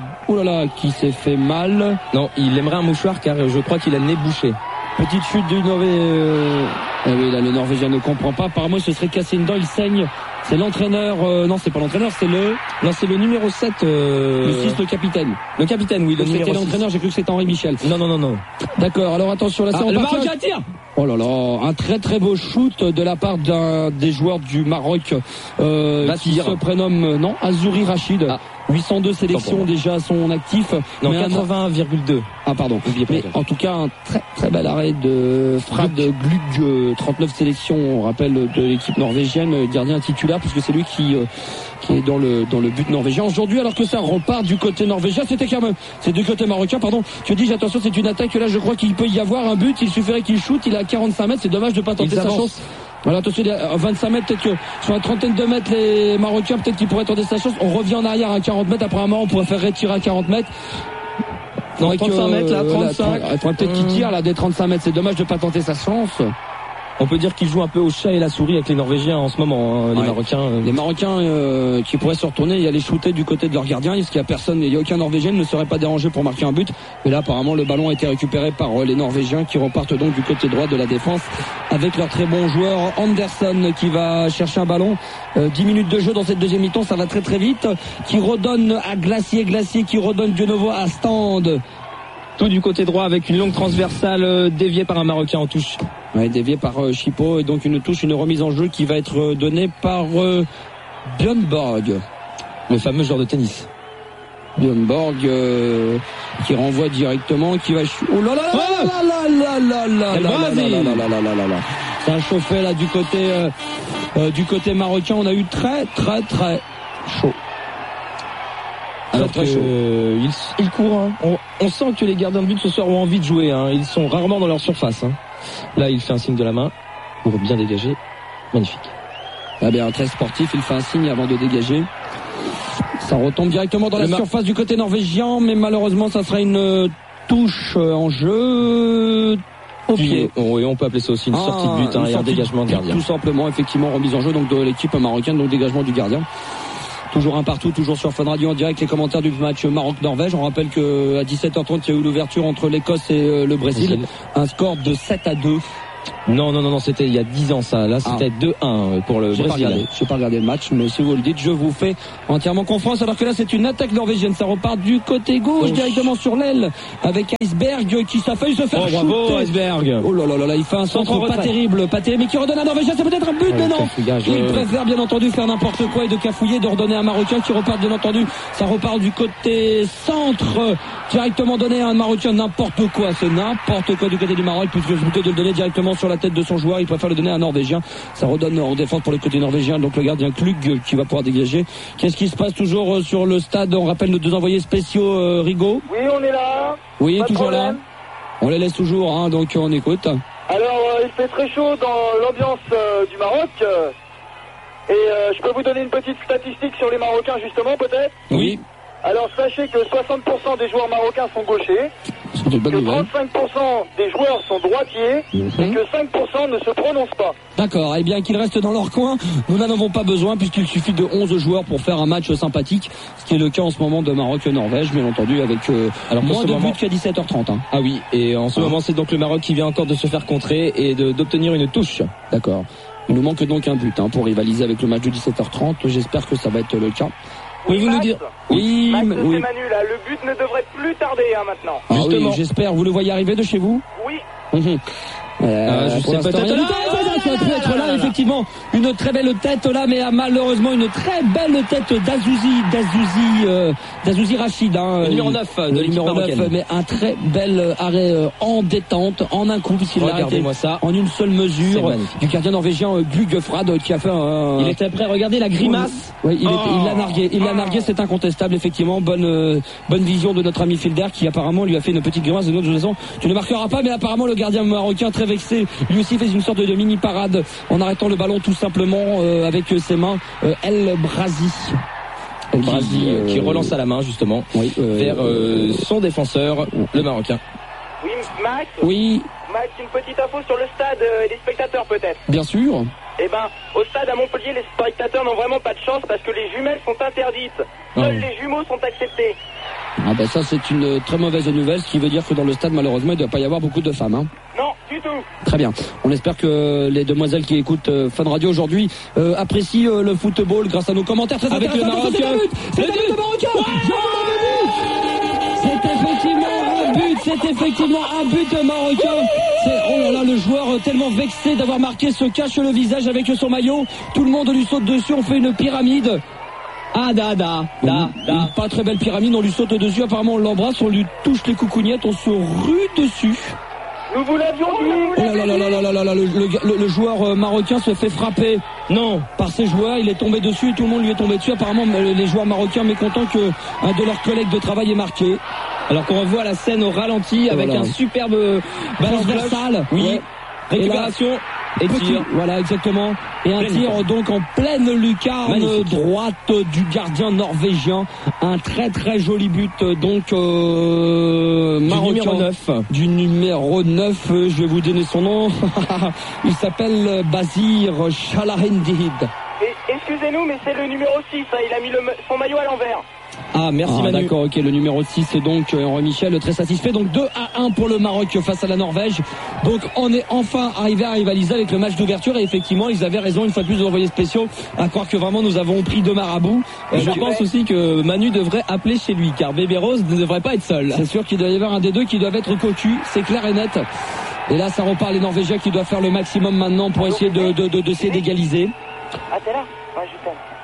qui s'est fait mal. Non, il aimerait un mouchoir car je crois qu'il a le nez bouché. Petite chute du Norvégien. Oui, là, le Norvégien ne comprend pas. Apparemment, il se serait cassé une dent, il saigne. C'est l'entraîneur, non, c'est pas l'entraîneur, c'est le numéro 7, le 6, le capitaine. Le capitaine, oui, le numéro 6. C'était l'entraîneur, j'ai cru que c'était Henri Michel. Non. D'accord, alors attention, là, c'est le Maroc tire. Oh là là, un très très beau shoot de la part d'un des joueurs du Maroc, qui se prénomme, Azouri Rachid. 802 sélections déjà à son actif. Non, 80,2. Ah pardon. Mais en tout cas, un très très bel arrêt de frappe de Gluck, 39 sélections, on rappelle, de l'équipe norvégienne, gardien titulaire, puisque c'est lui qui est dans le but norvégien aujourd'hui, alors que ça repart du côté norvégien. C'est du côté marocain, pardon. Tu dis, attention, c'est une attaque, là je crois qu'il peut y avoir un but, il suffirait qu'il shoot, il est à 45 mètres, c'est dommage de pas tenter sa chance. Voilà, attention, à 25 mètres, peut-être que sur une trentaine de mètres, les Marocains, peut-être qu'ils pourraient tenter sa chance. On revient en arrière à 40 mètres, après un moment, on pourrait faire retirer à 40 mètres. Non, 35 mètres, là, 35. Il faudrait peut-être qu'il tire, là, des 35 mètres. C'est dommage de pas tenter sa chance. On peut dire qu'ils jouent un peu au chat et la souris avec les Norvégiens en ce moment, les Marocains. Les Marocains qui pourraient se retourner et aller shooter du côté de leur gardien. Il n'y a aucun Norvégien ne serait pas dérangé pour marquer un but. Et là, apparemment, le ballon a été récupéré par les Norvégiens qui repartent donc du côté droit de la défense avec leur très bon joueur Anderson qui va chercher un ballon. 10 minutes de jeu dans cette deuxième mi-temps, ça va très très vite. Qui redonne à Glacier qui redonne de nouveau à Stand. Tout du côté droit avec une longue transversale déviée par un Marocain en touche. Ouais, déviée par Chipo, et donc une remise en jeu qui va être donnée par Björn Borg, le fameux joueur de tennis. Björn Borg qui renvoie directement, qui va oh là là là. Ça a chauffé là du côté marocain. On a eu très chaud. Alors très chaud. Il court. Hein. On sent que les gardiens de but ce soir ont envie de jouer. Hein. Ils sont rarement dans leur surface. Hein. Là, il fait un signe de la main pour bien dégager. Magnifique. Ah bien, très sportif, il fait un signe avant de dégager. Ça retombe directement dans la surface du côté norvégien, mais malheureusement, ça sera une touche en jeu au pied. Oui, on peut appeler ça aussi une sortie de but et un dégagement de gardien. Tout simplement, effectivement, remise en jeu donc de l'équipe marocaine, donc dégagement du gardien. Toujours un partout, toujours sur Fun Radio en direct, les commentaires du match Maroc-Norvège. On rappelle qu'à 17h30, il y a eu l'ouverture entre l'Écosse et le Brésil. Un score de 7-2. Non, c'était il y a 10 ans ça. Là, c'était 2-1 pour le Brésil. J'ai pas regardé le match, mais si vous le dites, je vous fais entièrement confiance. Alors que là, c'est une attaque norvégienne. Ça repart du côté gauche, directement sur l'aile, avec Iceberg qui s'affaille se faire shooter. Bravo, Iceberg. Oh là, il fait un centre pas terrible, mais qui redonne à Norvégien. C'est peut-être un but, mais non. Il préfère bien entendu faire n'importe quoi et de cafouiller, de redonner à un Marocain qui repart bien entendu. Ça repart du côté centre, directement donné à un Marocain. N'importe quoi, c'est n'importe quoi du côté du Maroc, puisque plutôt de le donner directement sur la tête de son joueur, il préfère le donner à un Norvégien. Ça redonne en défense pour le côté norvégien, donc le gardien Klug qui va pouvoir dégager. Qu'est-ce qui se passe toujours sur le stade? On rappelle nos deux envoyés spéciaux, Rigaud. Oui, on est là. Oui, toujours là. On les laisse toujours, hein, donc on écoute. Alors, il fait très chaud dans l'ambiance du Maroc. Et je peux vous donner une petite statistique sur les Marocains, justement, peut-être? Oui. Alors, sachez que 60% des joueurs marocains sont gauchers, que 35% des joueurs sont droitiers, et que 5% ne se prononcent pas. D'accord, et bien qu'ils restent dans leur coin, nous n'en avons pas besoin, puisqu'il suffit de 11 joueurs pour faire un match sympathique, ce qui est le cas en ce moment de Maroc-Norvège, bien entendu, avec moins de buts qu'à 17h30. Hein. Ah oui, et en ce moment, c'est donc le Maroc qui vient encore de se faire contrer et d'obtenir une touche. D'accord. Il nous manque donc un but pour rivaliser avec le match de 17h30. J'espère que ça va être le cas. Pouvez-vous nous dire? Oui, Max, c'est Manu, là. Le but ne devrait plus tarder maintenant. Ah oui, j'espère. Vous le voyez arriver de chez vous? Oui. Je sais peut-être ça peut être là, effectivement. Une très belle tête là, mais malheureusement une très belle tête d'Azouzi Rachid, le numéro 9 de l'équipe marocaine. Mais un très bel arrêt en détente, en un coup, puisqu'il l'a arrêté en une seule mesure du gardien norvégien Gugefrad qui a fait il était prêt, regardez la grimace. Oui, il l'a nargué, c'est incontestable, effectivement. Bonne vision de notre ami Filder qui apparemment lui a fait une petite grimace de notre façon. Tu ne marqueras pas, mais apparemment le gardien marocain très vexé, lui aussi fait une sorte de mini parade en arrêtant le ballon tout simplement avec ses mains. El Brazi qui relance à la main justement vers son défenseur, le Marocain. Oui, Max. Oui. Max, une petite info sur le stade et les spectateurs peut-être. Bien sûr. Eh ben, au stade à Montpellier, les spectateurs n'ont vraiment pas de chance parce que les jumelles sont interdites. Seuls les jumeaux sont acceptés. Ah ben ça c'est une très mauvaise nouvelle, ce qui veut dire que dans le stade malheureusement il ne doit pas y avoir beaucoup de femmes. Hein. Non, du tout. Très bien. On espère que les demoiselles qui écoutent Fun Radio aujourd'hui apprécient le football grâce à nos commentaires très avec le Marocain. C'est un but marocain. C'est effectivement un but marocain. Oh là là, le joueur tellement vexé d'avoir marqué se cache le visage avec son maillot. Tout le monde lui saute dessus, on fait une pyramide. Une pas très belle pyramide, on lui saute dessus, apparemment on l'embrasse, on lui touche les coucougnettes, on se rue dessus. Nous vous l'avions dit. Le joueur marocain se fait frapper. Non, par ses joueurs, il est tombé dessus et tout le monde lui est tombé dessus. Apparemment, les joueurs marocains mécontents que un de leurs collègues de travail est marqué. Alors qu'on revoit la scène au ralenti avec un superbe transversal. Oui. Récupération et tir. Voilà, exactement. Et un tir donc en pleine lucarne droite du gardien norvégien. Un très très joli but donc marocain. Du numéro 9. Je vais vous donner son nom. Il s'appelle Basir Shalahendid. Excusez-nous, mais c'est le numéro 6. Il a mis son maillot à l'envers. Ah, merci Manu. D'accord, ok, le numéro 6 c'est donc Henri Michel, très satisfait. Donc 2-1 pour le Maroc face à la Norvège. Donc on est enfin arrivé à rivaliser avec le match d'ouverture et effectivement ils avaient raison une fois de plus de envoyer spéciaux à croire que vraiment nous avons pris deux marabouts. Je pense aussi que Manu devrait appeler chez lui car Bébé Rose ne devrait pas être seul. C'est sûr qu'il doit y avoir un des deux qui doivent être cocu, c'est clair et net. Et là ça repart les Norvégiens qui doivent faire le maximum maintenant pour essayer d'égaliser. Ah t'es là? Ouais, je t'aime.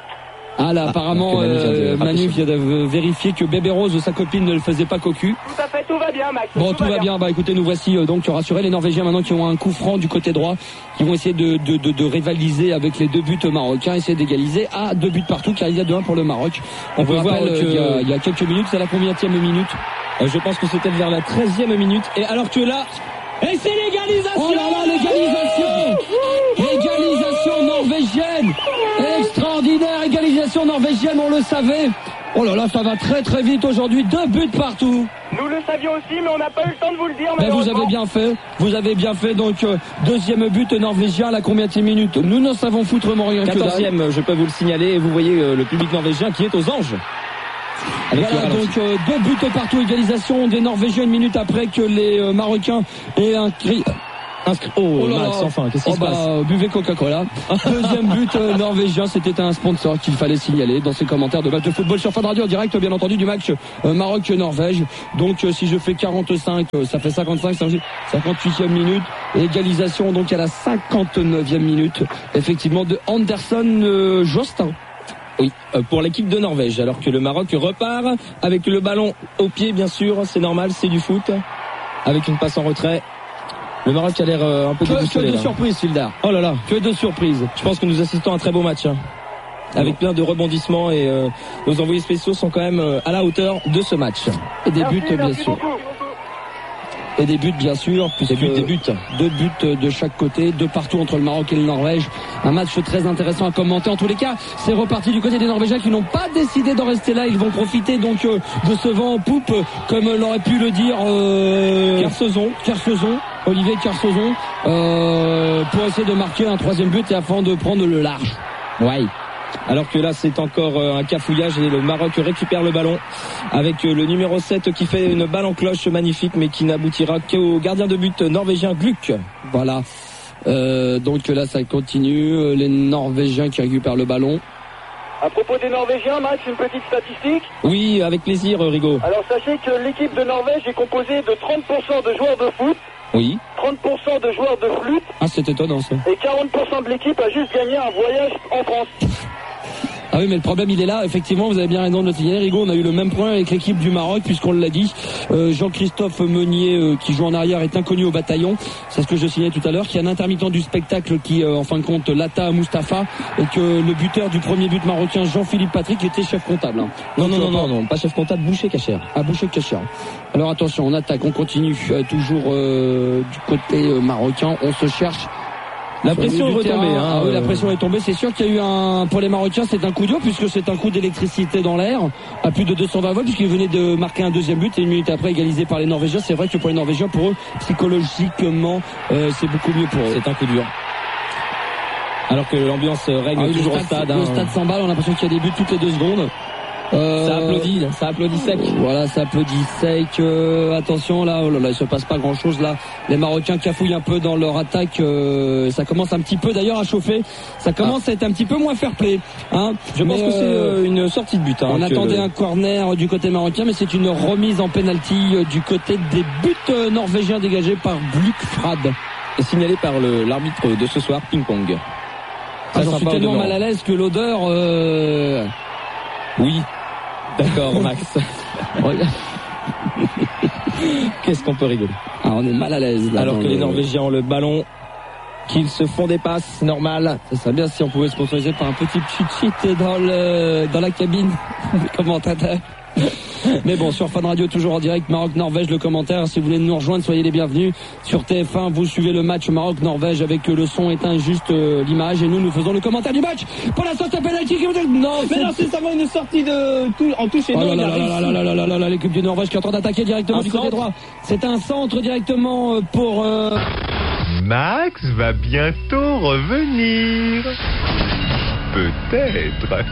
Ah là, apparemment, Manu vient de vérifier que Bébé Rose, sa copine, ne le faisait pas cocu. Tout à fait, tout va bien, Max. Bon, tout va bien. Bah écoutez, nous voici donc rassurés. Les Norvégiens maintenant qui ont un coup franc du côté droit, qui vont essayer de rivaliser avec les 2 buts marocains, essayer d'égaliser à 2 buts partout, car il y a 2-1 pour le Maroc. On peut voir qu'il y a quelques minutes, c'est la combienième minute? Je pense que c'était vers la 13e minute. Et alors que là, et c'est l'égalisation! Oh là là, l'égalisation norvégienne! Extraordinaire égalisation norvégienne, on le savait. Oh là là, ça va très très vite aujourd'hui, 2 buts partout. Nous le savions aussi, mais on n'a pas eu le temps de vous le dire. Ben vous avez bien fait, donc 2e but norvégien à la combienième minute? Nous n'en savons foutrement rien. 14e, je peux vous le signaler, et vous voyez le public norvégien qui est aux anges. Voilà, donc 2 buts partout, égalisation des Norvégiens 1 minute après que les Marocains aient inscrit. Oh Max, enfin, qu'est-ce qui se passe? Buvez Coca-Cola. 2e but norvégien, c'était un sponsor qu'il fallait signaler dans ces commentaires de match de football sur Fun Radio en direct, bien entendu, du match Maroc-Norvège. Donc si je fais 45, ça fait 55, 58e minute. Égalisation donc à la 59e minute, effectivement, de Anderson Jostin. Oui, pour l'équipe de Norvège, alors que le Maroc repart avec le ballon au pied, bien sûr, c'est normal, c'est du foot, avec une passe en retrait. Le Maroc a l'air un peu déboussolé. Que de surprises, Fildar. Oh là là, que de surprises. Je pense que nous assistons à un très beau match, avec plein de rebondissements, et nos envoyés spéciaux sont quand même à la hauteur de ce match. Et des buts, bien sûr. Et des buts, bien sûr, puisque 2 buts de chaque côté, 2 partout entre le Maroc et le Norvège. Un match très intéressant à commenter. En tous les cas, c'est reparti du côté des Norvégiens qui n'ont pas décidé d'en rester là. Ils vont profiter donc de ce vent en poupe, comme l'aurait pu le dire Olivier Kersozon, pour essayer de marquer un 3e but et afin de prendre le large. Ouais. Alors que là c'est encore un cafouillage et le Maroc récupère le ballon avec le numéro 7 qui fait une balle en cloche magnifique, mais qui n'aboutira qu'au gardien de but norvégien Gluck. Voilà. Donc là ça continue, les Norvégiens qui récupèrent le ballon. À propos des Norvégiens, Max, une petite statistique. Oui, avec plaisir, Rigaud. Alors sachez que l'équipe de Norvège est composée de 30% de joueurs de foot. Oui. 30% de joueurs de flûte. Ah, c'est étonnant ça. Et 40% de l'équipe a juste gagné un voyage en France. Ah oui, mais le problème il est là, effectivement, vous avez bien raison de le signaler, Rigaud, on a eu le même problème avec l'équipe du Maroc, puisqu'on l'a dit, Jean-Christophe Meunier, qui joue en arrière, est inconnu au bataillon, c'est ce que je signalais tout à l'heure, qu'il y a un intermittent du spectacle qui, en fin de compte, Lata Mustafa, et que le buteur du premier but marocain, Jean-Philippe Patrick, était chef comptable. Non, pas chef comptable, Boucher Cacher. Ah, Boucher Cacher. Alors attention, on attaque, on continue, toujours du côté marocain, on se cherche. La pression est retombée. Oui, la pression est tombée. C'est sûr qu'il y a eu pour les Marocains, c'est un coup dur, puisque c'est un coup d'électricité dans l'air, à plus de 220 volts, puisqu'ils venaient de marquer un 2e but et 1 minute après égalisé par les Norvégiens. C'est vrai que pour les Norvégiens, pour eux, psychologiquement, c'est beaucoup mieux pour eux. C'est un coup dur. Alors que l'ambiance règne toujours au stade. Le stade s'emballe, on a l'impression qu'il y a des buts toutes les 2 secondes. Ça applaudit sec. Voilà, ça applaudit sec. Attention là, il se passe pas grand chose là. Les Marocains cafouillent un peu dans leur attaque. Ça commence un petit peu d'ailleurs à chauffer. Ça commence à être un petit peu moins fair play. Je pense que c'est une sortie de but. On attendait un corner du côté marocain, mais c'est une remise en penalty du côté des buts norvégiens dégagés par Gluck Frad. Et signalé par l'arbitre de ce soir, ping-pong. J'en suis tellement mal à l'aise que l'odeur... Oui. D'accord, Max. Qu'est-ce qu'on peut rigoler? On est mal à l'aise là. Alors que les Norvégiens ont le ballon, qu'ils se font des passes normales. Ça serait bien si on pouvait sponsoriser par un petit cheat dans la cabine des commentateurs. Mais bon, sur Fun Radio, toujours en direct, Maroc-Norvège, le commentaire. Si vous voulez nous rejoindre, soyez les bienvenus. Sur TF1, vous suivez le match Maroc-Norvège avec le son éteint, juste l'image. Et nous faisons le commentaire du match. Pour l'instant, c'est un penalty qui... Non, c'est seulement une sortie en touche et non. L'équipe du Norvège qui est en train d'attaquer directement du côté droit. C'est un centre directement pour... Max va bientôt revenir. Peut-être.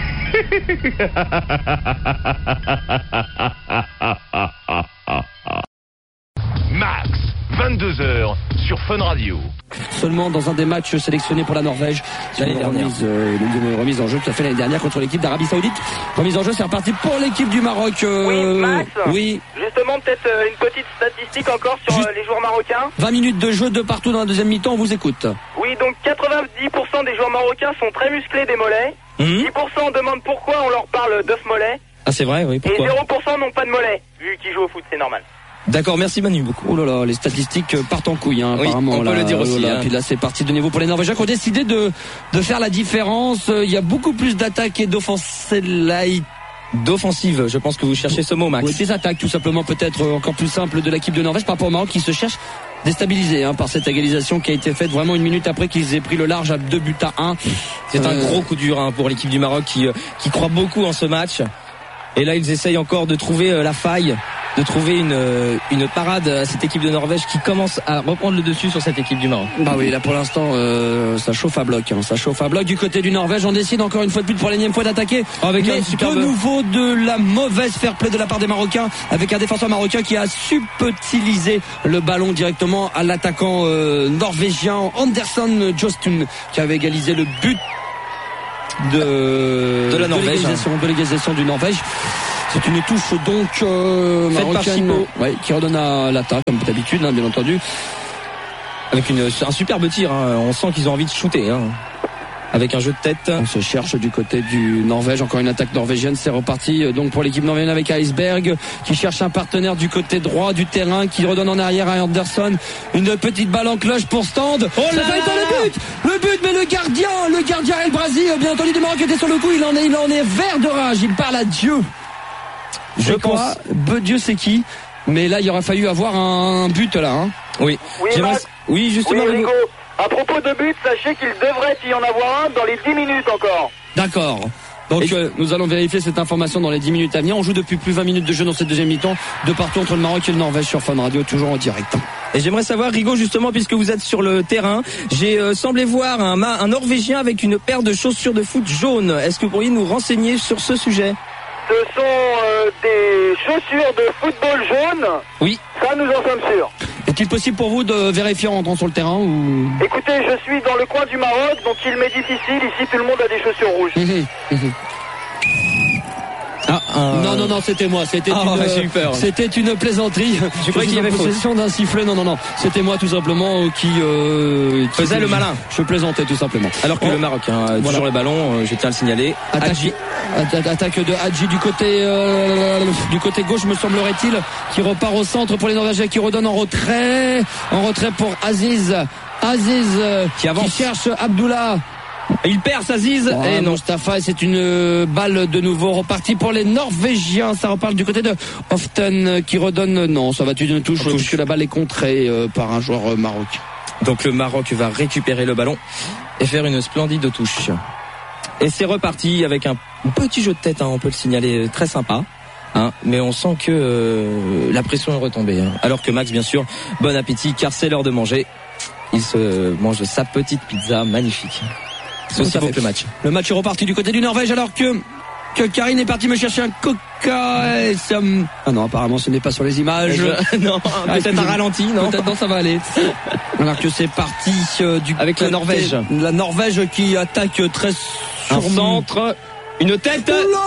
Max, 22h sur Fun Radio. Seulement dans un des matchs sélectionnés pour la Norvège. L'année dernière. Une remise en jeu qui a fait l'année dernière contre l'équipe d'Arabie Saoudite. Remise en jeu, c'est reparti pour l'équipe du Maroc. Oui, Max. Oui. Justement, peut-être une petite statistique encore sur les joueurs marocains. 20 minutes de jeu de partout dans la deuxième mi-temps, on vous écoute. Oui, donc 90% des joueurs marocains sont très musclés des mollets. 10% demandent pourquoi on leur parle d'œuf mollet. Ah, c'est vrai, oui, pourquoi ? Et 0% n'ont pas de mollet, vu qu'ils jouent au foot, c'est normal. D'accord, merci Manu beaucoup. Oh là là, les statistiques partent en couille, hein, oui, apparemment. on peut le dire aussi. Là, puis là, c'est parti de nouveau pour les Norvégiens qui ont décidé de faire la différence. Il y a beaucoup plus d'attaques et d'offensive, je pense que vous cherchez ce mot, Max. Oui, des attaques, tout simplement, peut-être encore plus simple de l'équipe de Norvège par rapport au Maroc qui se cherche déstabilisé par cette égalisation qui a été faite vraiment une minute après qu'ils aient pris le large à 2-1. C'est un gros coup dur pour l'équipe du Maroc qui croit beaucoup en ce match. Et là, ils essayent encore de trouver la faille, de trouver une parade à cette équipe de Norvège qui commence à reprendre le dessus sur cette équipe du Maroc. Bah oui, là pour l'instant, ça chauffe à bloc. Ça chauffe à bloc du côté du Norvège. On décide encore une fois de plus pour l'énième fois d'attaquer. Avec mais de nouveau de la mauvaise fair play de la part des Marocains, avec un défenseur marocain qui a subtilisé le ballon directement à l'attaquant norvégien Anderson Jostun, qui avait égalisé le but de la Norvège, de l'égalisation du Norvège. C'est une touche donc marocaine, qui redonne à l'attaque comme d'habitude, bien entendu. Avec un superbe tir, on sent qu'ils ont envie de shooter. Avec un jeu de tête. On se cherche du côté du Norvège, encore une attaque norvégienne, c'est reparti donc pour l'équipe norvégienne avec Iceberg qui cherche un partenaire du côté droit du terrain, qui redonne en arrière à Anderson, une petite balle en cloche pour Stand. Oh là là, le but, mais le gardien El Brazi, bien entendu du Maroc était sur le coup, il en est vert de rage, il parle à Dieu. Je pense. Dieu c'est qui? Mais là il aurait fallu avoir un but là. Oui. Oui, justement. Oui, Rigo. À propos de but, sachez qu'il devrait y en avoir un dans les 10 minutes encore. D'accord. Donc nous allons vérifier cette information dans les 10 minutes à venir. On joue depuis plus de 20 minutes de jeu dans cette deuxième mi-temps, de partout entre le Maroc et le Norvège sur Fun Radio, toujours en direct. Et j'aimerais savoir, Rigo, justement, puisque vous êtes sur le terrain, j'ai semblé voir un Norvégien avec une paire de chaussures de foot jaunes. Est-ce que vous pourriez nous renseigner sur ce sujet ? Ce sont des chaussures de football jaunes. Oui. Ça, nous en sommes sûrs. Est-il possible pour vous de vérifier en entrant sur le terrain ou... Écoutez, je suis dans le coin du Maroc, donc il m'est difficile. Ici, tout le monde a des chaussures rouges. Non, c'était moi. J'ai eu peur. C'était une plaisanterie. Je croyais qu'il y avait possession d'un sifflet. Non. C'était moi tout simplement qui faisait le malin. Je plaisantais tout simplement. Alors que le Maroc, toujours le ballon, je tiens à le signaler. Attaque de Hadji du côté gauche, me semblerait-il, qui repart au centre pour les Norvégiens, qui redonne en retrait pour Aziz qui cherche Abdullah. Il perd Aziz et non, Mustafa, c'est une balle de nouveau repartie pour les Norvégiens. Ça repart du côté de Hoften qui redonne. Non, ça va être une touche puisque la balle est contrée par un joueur marocain. Donc le Maroc va récupérer le ballon et faire une splendide touche. Et c'est reparti avec un petit jeu de tête, on peut le signaler, très sympa. Mais on sent que la pression est retombée. Alors que Max, bien sûr, bon appétit car c'est l'heure de manger. Il se mange sa petite pizza magnifique. C'est aussi beau que le match. Le match est reparti du côté du Norvège alors que Karine est partie me chercher un coca. Ah non, apparemment ce n'est pas sur les images. Non, peut-être un ralenti, non. Peut-être non, ça va aller. Alors que c'est parti avec la Norvège. La Norvège qui attaque très sur centre. Une tête.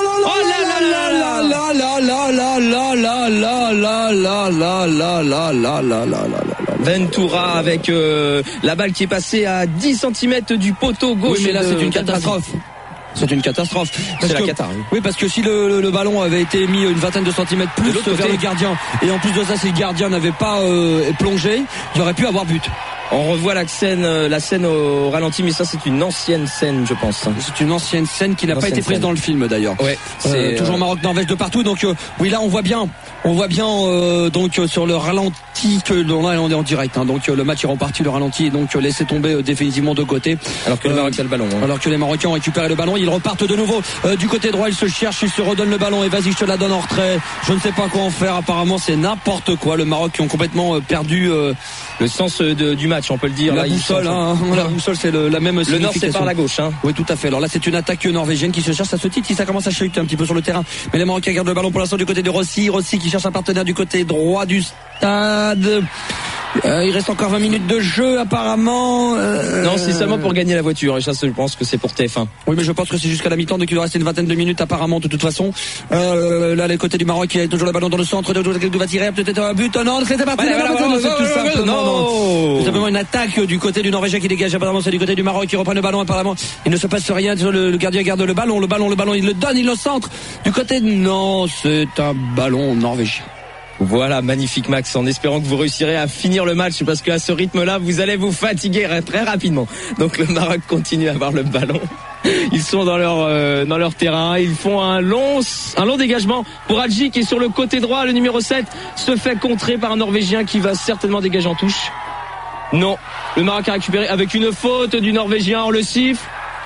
Ventura avec la balle qui est passée à 10 cm du poteau gauche. Oui, mais là c'est une catastrophe. C'est une catastrophe. C'est la Qatar. Oui, parce que si le ballon avait été mis une vingtaine de centimètres plus vers le gardien, et en plus de ça, si le gardien n'avait pas plongé, il aurait pu avoir but. On revoit la scène au ralenti, mais ça c'est une ancienne scène, je pense. C'est une ancienne scène qui n'a pas été prise dans le film d'ailleurs. Ouais, c'est toujours Maroc-Norvège de partout. Donc oui, là on voit bien donc sur le ralenti que là on est en direct. Donc le match est reparti, le ralenti est donc laissé tomber définitivement de côté. Alors que le Maroc a le ballon. Alors que les Marocains ont récupéré le ballon, ils repartent de nouveau du côté droit. Ils se cherchent, ils se redonnent le ballon et vas-y, je te la donne en retrait. Je ne sais pas quoi en faire. Apparemment c'est n'importe quoi. Le Maroc qui ont complètement perdu le sens du match, on peut le dire. La boussole, la boussole, c'est la même signification. Le nord, c'est par la gauche. Oui, tout à fait. Alors là, c'est une attaque norvégienne qui se cherche à ce titre. Ça commence à chuter un petit peu sur le terrain. Mais les Marocains gardent le ballon pour l'instant du côté de Rossi. Rossi qui cherche un partenaire du côté droit du stade. Il reste encore 20 minutes de jeu apparemment. Non, c'est seulement pour gagner la voiture. Et ça, je pense que c'est pour TF1. Oui, mais je pense que c'est jusqu'à la mi-temps, donc il doit rester une vingtaine de minutes apparemment de toute façon. Là, les côtés du Maroc, il y a toujours le ballon dans le centre. De va tirer peut-être un but. Non, c'était pas tout simplement. Non. C'est simplement une attaque du côté du Norvégien qui dégage. Apparemment, c'est du côté du Maroc qui reprend le ballon. Apparemment, il ne se passe rien. Le gardien garde le ballon. Le ballon, il le donne, il le centre. Du côté, non, c'est un ballon norvégien. Voilà, magnifique Max, en espérant que vous réussirez à finir le match parce qu'à ce rythme-là, vous allez vous fatiguer très rapidement. Donc le Maroc continue à avoir le ballon. Ils sont dans leur terrain, ils font un long dégagement pour Hadji qui est sur le côté droit, le numéro 7 se fait contrer par un Norvégien qui va certainement dégager en touche. Non, le Maroc a récupéré avec une faute du Norvégien, on le siffle.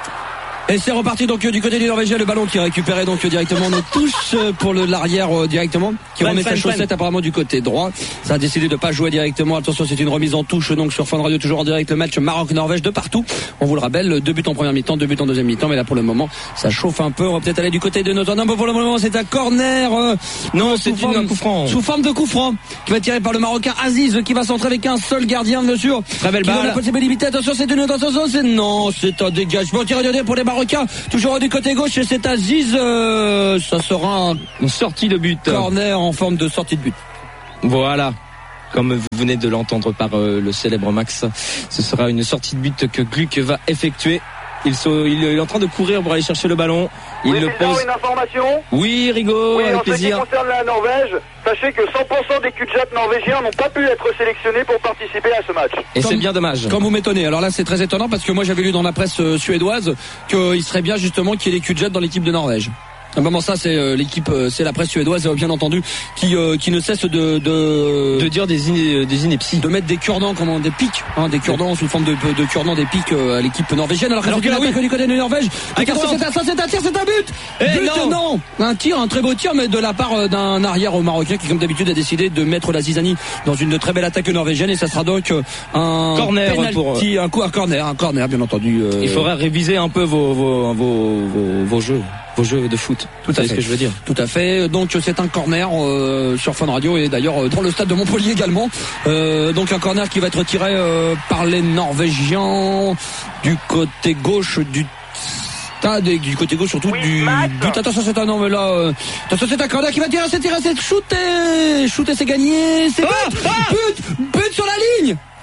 Et c'est reparti donc du côté du Norvégien, le ballon qui est récupéré donc directement nos touches pour l'arrière directement, qui remet sa chaussette apparemment du côté droit. Ça a décidé de pas jouer directement. Attention, c'est une remise en touche donc sur Fun Radio, toujours en direct, le match Maroc-Norvège de partout. On vous le rappelle, 2 buts en première mi-temps, 2 buts en deuxième mi-temps, mais là pour le moment ça chauffe un peu. On va peut-être aller du côté de notre pour le moment c'est un corner. Non, c'est un coup franc. Sous forme de coup franc qui va être tiré par le Marocain Aziz qui va centrer avec un seul gardien bien sûr. Très belle balle. La possibilité, attention, c'est une attention, c'est un dégagement tiré pour les Marocains. Toujours du côté gauche, c'est Aziz. Ça sera une sortie de but. Corner en forme de sortie de but. Voilà. Comme vous venez de l'entendre par le célèbre Max, ce sera une sortie de but que Gluck va effectuer. Il est en train de courir pour aller chercher le ballon. Il le pose. Une information. Oui, Rigaud, oui, avec plaisir. En ce qui concerne la Norvège, sachez que 100% des Kudjat norvégiens n'ont pas pu être sélectionnés pour participer à ce match. Et c'est bien dommage. Comme vous m'étonnez. Alors là, c'est très étonnant parce que moi, j'avais lu dans la presse suédoise qu'il serait bien justement qu'il y ait des Kudjat dans l'équipe de Norvège. Bon, ça c'est l'équipe, c'est la presse suédoise bien entendu qui ne cesse de dire des inepties, de mettre des cure-dents, des pics, des cure-dents sous forme de cure-dents, des pics à l'équipe norvégienne. Alors que là, du côté de Norvège, c'est un tir, c'est un but. Non, un très beau tir, mais de la part d'un arrière marocain qui, comme d'habitude, a décidé de mettre la zizanie dans une très belle attaque norvégienne, et ça sera donc un corner penalty, un corner bien entendu. Il faudrait réviser un peu vos jeux. Vos jeux de foot, tout à fait. Ce que je veux dire. Tout à fait. Donc c'est un corner sur Fun Radio et d'ailleurs dans le stade de Montpellier également. Donc un corner qui va être tiré par les Norvégiens du côté gauche du stade et du côté gauche surtout du but. Attention, c'est un non mais là attention, c'est un corner qui va tirer, c'est shooter, c'est gagné, c'est but sur la ligne. Oh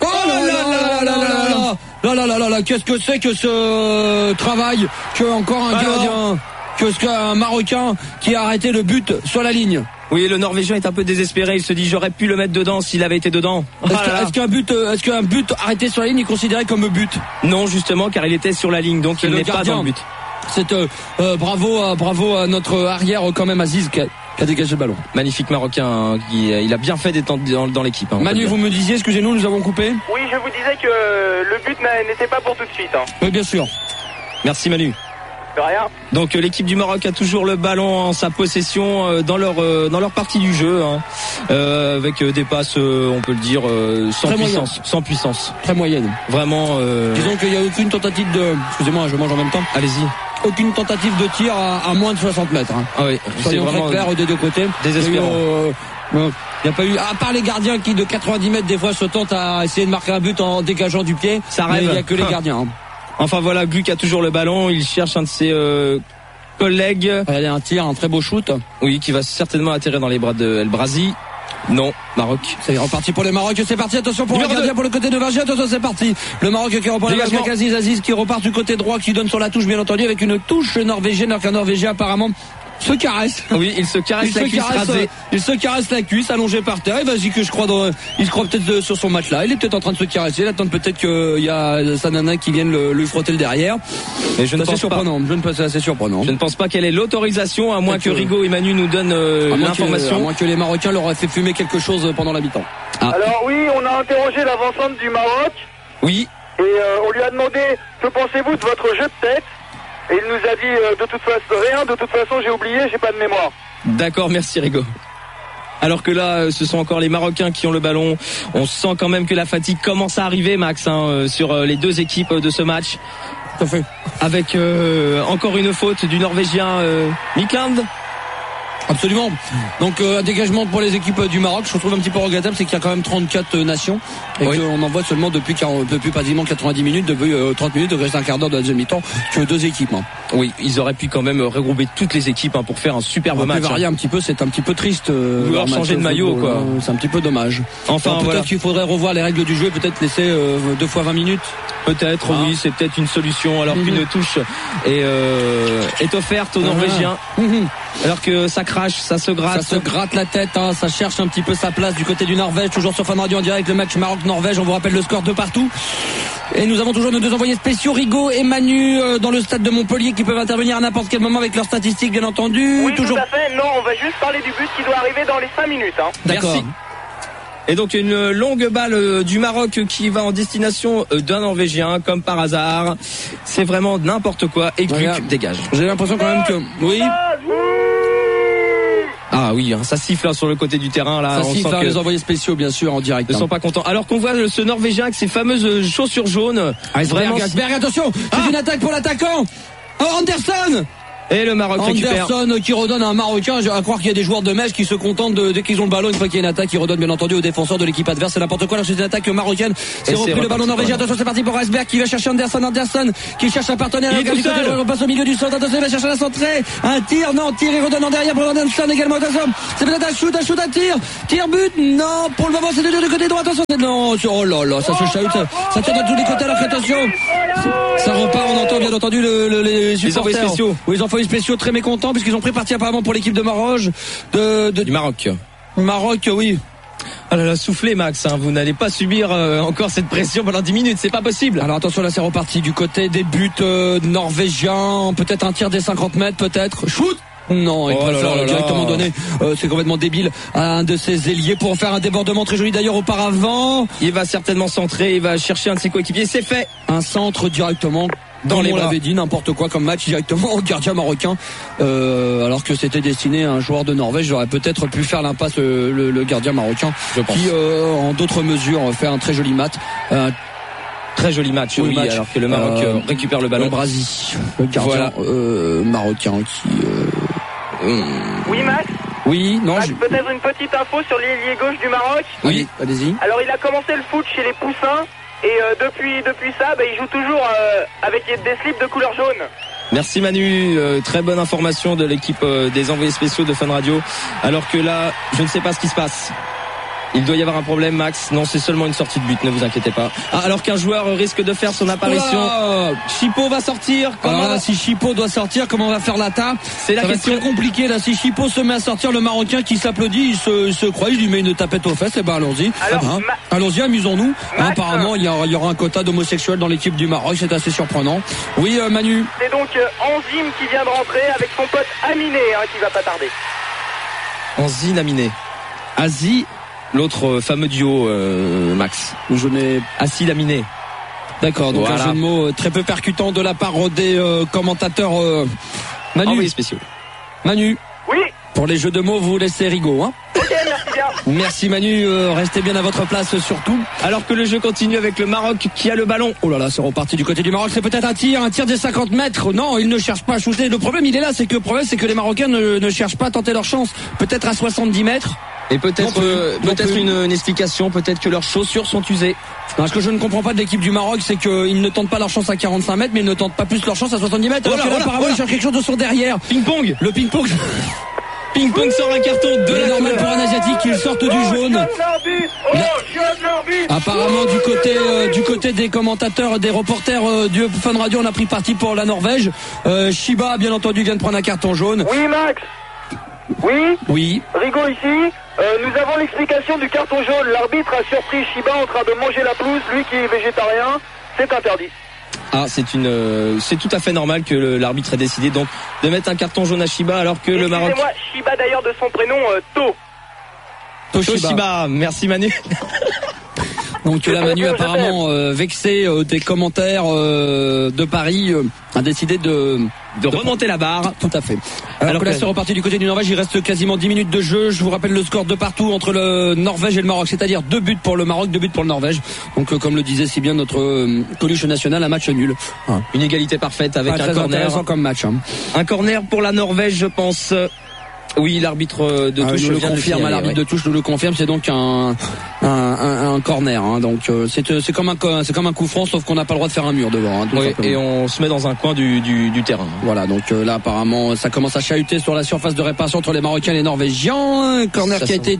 là, qu'est-ce que c'est que ce travail, que encore un gardien, qu'un Marocain qui a arrêté le but sur la ligne. Oui, le Norvégien est un peu désespéré, il se dit j'aurais pu le mettre dedans s'il avait été dedans. Est-ce qu'un but arrêté sur la ligne est considéré comme but? Non, justement, car il était sur la ligne, donc il n'est pas dans le but. C'est bravo à notre arrière quand même, Aziz, qui a dégagé le ballon. Magnifique Marocain, il a bien fait d'être dans l'équipe. Manu, vous me disiez, excusez-nous, nous avons coupé. Oui, je vous disais que le but n'était pas pour tout de suite. Oui, bien sûr. Merci Manu. De rien. Donc l'équipe du Maroc a toujours le ballon en sa possession dans leur partie du jeu, avec des passes, on peut le dire, sans puissance. Très moyenne. Vraiment. Disons qu'il n'y a aucune tentative de. Excusez-moi, je mange en même temps. Allez-y. Aucune tentative de tir à moins de 60 mètres. Ah oui, c'est vraiment clair des deux côtés. Désespérant. Il n'y a pas eu, à part les gardiens qui de 90 mètres des fois se tentent à essayer de marquer un but en dégageant du pied. Ça rêve. Il n'y a que les gardiens. Enfin voilà, Gluck a toujours le ballon, il cherche un de ses collègues. Regardez, un tir, un très beau shoot. Oui, qui va certainement atterrir dans les bras de El Brazi. Non, Maroc. C'est reparti pour le Maroc, c'est parti, attention pour le gardien, pour le côté de Vergier, attention, c'est parti. Le Maroc qui reprend la balle avec Aziz qui repart du côté droit, qui donne sur la touche bien entendu avec une touche norvégienne, alors qu'un Norvégien apparemment se caresse. Oui, il se caresse la cuisse rasée. Il se caresse la cuisse, allongé par terre. Et vas-y que il se croit peut-être sur son match là. Il est peut-être en train de se caresser. Il attend peut-être qu'il y a sa nana qui vienne lui frotter le derrière. Mais je ne pense pas. C'est assez surprenant. Je ne pense pas qu'elle ait l'autorisation, à moins que Rigaud et Manu nous donnent l'information. À moins que les Marocains leur aient fait fumer quelque chose pendant la mi-temps. Alors oui, on a interrogé l'avant-centre du Maroc. Oui. Et on lui a demandé que pensez-vous de votre jeu de tête. Et il nous a dit de toute façon j'ai oublié, j'ai pas de mémoire. D'accord, merci Rigaud. Alors que là, ce sont encore les Marocains qui ont le ballon. On sent quand même que la fatigue commence à arriver, Max, sur les deux équipes de ce match. Tout à fait. Avec encore une faute du Norvégien Mikland. Absolument. Donc un dégagement pour les équipes du Maroc. Je trouve un petit peu regrettable, c'est qu'il y a quand même 34 nations et qu'on en voit seulement depuis quasiment 90 minutes, depuis 30 minutes, il reste un quart d'heure de la deuxième mi-temps que 2 équipes. Oui, ils auraient pu quand même regrouper toutes les équipes pour faire un superbe match. Varier un petit peu, c'est un petit peu triste. Vouloir changer de maillot, quoi. C'est un petit peu dommage. Enfin, peut-être voilà. qu'il faudrait revoir les règles du jeu, peut-être laisser 2 fois 20 minutes. Peut-être, oui, c'est peut-être une solution. Alors qu'une touche est offerte aux Norvégiens. Alors que ça crache, ça se gratte. Ça se gratte la tête, ça cherche un petit peu sa place du côté du Norvège. Toujours sur Fun Radio en direct, le match Maroc-Norvège. On vous rappelle le score de partout. Et nous avons toujours nos 2 envoyés spéciaux, Rigaud et Manu, dans le stade de Montpellier, qui peuvent intervenir à n'importe quel moment avec leurs statistiques, bien entendu. Oui, toujours... tout à fait. Non, on va juste parler du but qui doit arriver dans les 5 minutes. D'accord. Merci. Et donc une longue balle du Maroc qui va en destination d'un Norvégien, comme par hasard. C'est vraiment n'importe quoi. Et Gluck dégage. J'ai l'impression quand même que... Oui. Ah oui, ça siffle sur le côté du terrain là. Ça siffle, les envoyés spéciaux bien sûr en direct. Ils ne sont pas contents. Alors qu'on voit ce Norvégien avec ses fameuses chaussures jaunes. Asberg, attention, c'est une attaque pour l'attaquant. Anderson. Et le Maroc récupère. Anderson qui redonne à un Marocain. J'ai à croire qu'il y a des joueurs de Metz qui se contentent dès qu'ils ont le ballon, une fois qu'il y a une attaque, qui redonne bien entendu aux défenseurs de l'équipe adverse. C'est n'importe quoi. Là, c'est une attaque marocaine. C'est repris le ballon norvégien. Attention, c'est parti pour Asberg qui va chercher Anderson qui cherche un partenaire. On passe au milieu du centre. Attention, il va chercher la centrée. Un tir, il redonne en derrière pour Anderson également. Attention, c'est peut-être un shoot, tir but. Non, pour le moment, c'est du côté droit. Attention, non. Oh là là, ça se chahute. Ça tire de tous les côtés. Alors attention, ça repart. On entend bien entendu les supporters. Oui, les envoyés spéciaux très mécontents puisqu'ils ont pris parti apparemment pour l'équipe de Maroc du Maroc. Maroc, oui. Ah là là, soufflez Max, vous n'allez pas subir encore cette pression pendant 10 minutes, c'est pas possible. Alors attention, là c'est reparti du côté des buts norvégiens, peut-être un tir des 50 mètres, peut-être. Shoot. Non, il préfère directement donner, c'est complètement débile, à un de ses ailiers pour faire un débordement très joli d'ailleurs auparavant. Il va certainement centrer, il va chercher un de ses coéquipiers, c'est fait. Un centre directement. Dans les bras. On l'avait dit, n'importe quoi comme match directement au gardien marocain, alors que c'était destiné à un joueur de Norvège. J'aurais peut-être pu faire l'impasse le gardien marocain, qui en d'autres mesures fait un très joli match. Très joli match, oui, alors que le Maroc récupère le ballon. Le Brasi, le gardien marocain qui... Oui, Max. Oui, non. Peut-être une petite info sur l'ailier gauche du Maroc. Oui, allez-y. Alors il a commencé le foot chez les Poussins. Et depuis ça, il joue toujours avec des slips de couleur jaune. Merci Manu, très bonne information de l'équipe des envoyés spéciaux de Fun Radio. Alors que là, je ne sais pas ce qui se passe. Il doit y avoir un problème, Max. Non, c'est seulement une sortie de but, ne vous inquiétez pas. Alors qu'un joueur risque de faire son apparition. Chippo va sortir. Si Chippo doit sortir, comment on va faire l'attaque? C'est la question. C'est compliqué là. Si Chippo se met à sortir, le Marocain qui s'applaudit, il se croit, il lui met une tapette aux fesses. Et allons-y. Allons-y, amusons-nous. Apparemment, il y aura un quota d'homosexuels dans l'équipe du Maroc. C'est assez surprenant. Oui, Manu. C'est donc Enzim qui vient de rentrer avec son pote Aminé, qui va pas tarder. Enzim Aminé. Asie. L'autre fameux duo, Max. Je n'ai Acide aminé. D'accord, donc un jeu de mots très peu percutant de la part des commentateurs Manu. Envoyés spéciaux. Manu. Oui. Pour les jeux de mots, vous laissez Rigaud, Ok, merci bien. Merci Manu, restez bien à votre place surtout. Alors que le jeu continue avec le Maroc qui a le ballon. Oh là là, c'est reparti du côté du Maroc, c'est peut-être un tir des 50 mètres. Non, ils ne cherchent pas à shooter. Le problème, il est là, c'est que les Marocains ne cherchent pas à tenter leur chance. Peut-être à 70 mètres. Et peut-être une explication, peut-être que leurs chaussures sont usées. Non, ce que je ne comprends pas de l'équipe du Maroc, c'est qu'ils ne tentent pas leur chance à 45 mètres, mais ils ne tentent pas plus leur chance à 70 mètres. Alors que là, apparemment, ils cherchent quelque chose de son derrière. Ping-pong. Le ping-pong. Ping-pong sort un carton de la normal pour un Asiatique, il sortent du jaune. Apparemment du côté des commentateurs, des reporters du Fun Radio, on a pris parti pour la Norvège. Shiba, bien entendu, vient de prendre un carton jaune. Oui, Max. Oui. Rigaud ici. Nous avons l'explication du carton jaune. L'arbitre a surpris Shiba en train de manger la pelouse, lui qui est végétarien. C'est interdit. C'est tout à fait normal que l'arbitre ait décidé donc de mettre un carton jaune à Shiba alors que le Maroc. Excusez-moi, Shiba d'ailleurs de son prénom Toshiba. Merci Manu. Donc là, Manu apparemment vexé des commentaires de Paris a décidé de remonter la barre. Tout à fait. Alors que là c'est reparti du côté du Norvège, il reste quasiment 10 minutes de jeu. Je vous rappelle le score de partout entre le Norvège et le Maroc, c'est-à-dire 2 buts pour le Maroc, 2 buts pour le Norvège. Donc comme le disait si bien notre Coluche national, un match nul. Une égalité parfaite avec un corner. Intéressant comme match. Un corner pour la Norvège, je pense. Oui, l'arbitre de touche le confirme, l'arbitre de touche nous le confirme, c'est donc un corner, hein. Donc c'est comme un coup franc, sauf qu'on n'a pas le droit de faire un mur devant, hein, oui, et on se met dans un coin du terrain. Voilà, donc là apparemment ça commence à chahuter sur la surface de réparation entre les Marocains et les Norvégiens. Un corner qui a été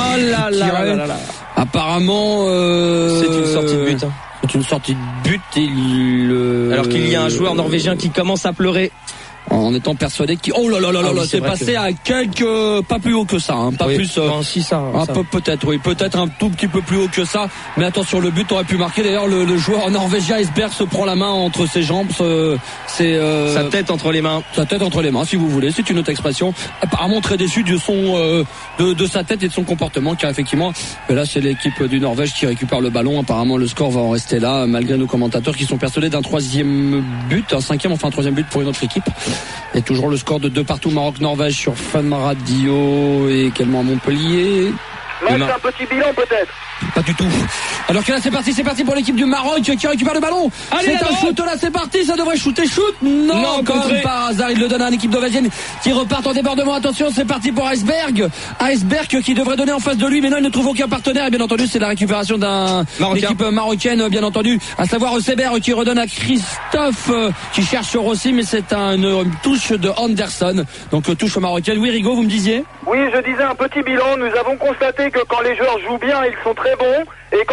apparemment c'est une sortie de but, hein. C'est une sortie de but alors qu'il y a un joueur norvégien qui commence à pleurer. En étant persuadé qu'il c'est passé à quelques pas plus haut que ça, hein, pas plus si ça, un peu peut-être un tout petit peu plus haut que ça, mais attention, le but aurait pu marquer. D'ailleurs le joueur norvégien Esberg se prend la main entre ses jambes, sa tête entre les mains, si vous voulez, c'est une autre expression. Apparemment très déçu de son de sa tête et de son comportement, car effectivement là c'est l'équipe du Norvège qui récupère le ballon. Apparemment le score va en rester là, malgré nos commentateurs qui sont persuadés d'un troisième but, un cinquième, enfin un troisième but pour une autre équipe. Et toujours le score de 2-2 Maroc-Norvège sur Fun Radio et également à Montpellier. Max, un petit bilan peut-être? Pas du tout. Alors que là c'est parti pour l'équipe du Maroc qui récupère le ballon. Allez, c'est un shoot, là c'est parti, ça devrait shooter, non comme par hasard, il le donne à l'équipe norvégienne qui repart en débordement. Attention, c'est parti pour Esberg qui devrait donner en face de lui, mais non, il ne trouve aucun partenaire. Et bien entendu c'est la récupération d'une équipe marocaine, bien entendu, à savoir Seber qui redonne à Christophe qui cherche Rossi, mais c'est une touche de Anderson, donc touche marocaine. Oui Rigaud, vous me disiez? Oui, je disais un petit bilan. Nous avons constaté que quand les joueurs jouent bien, ils sont très bons, et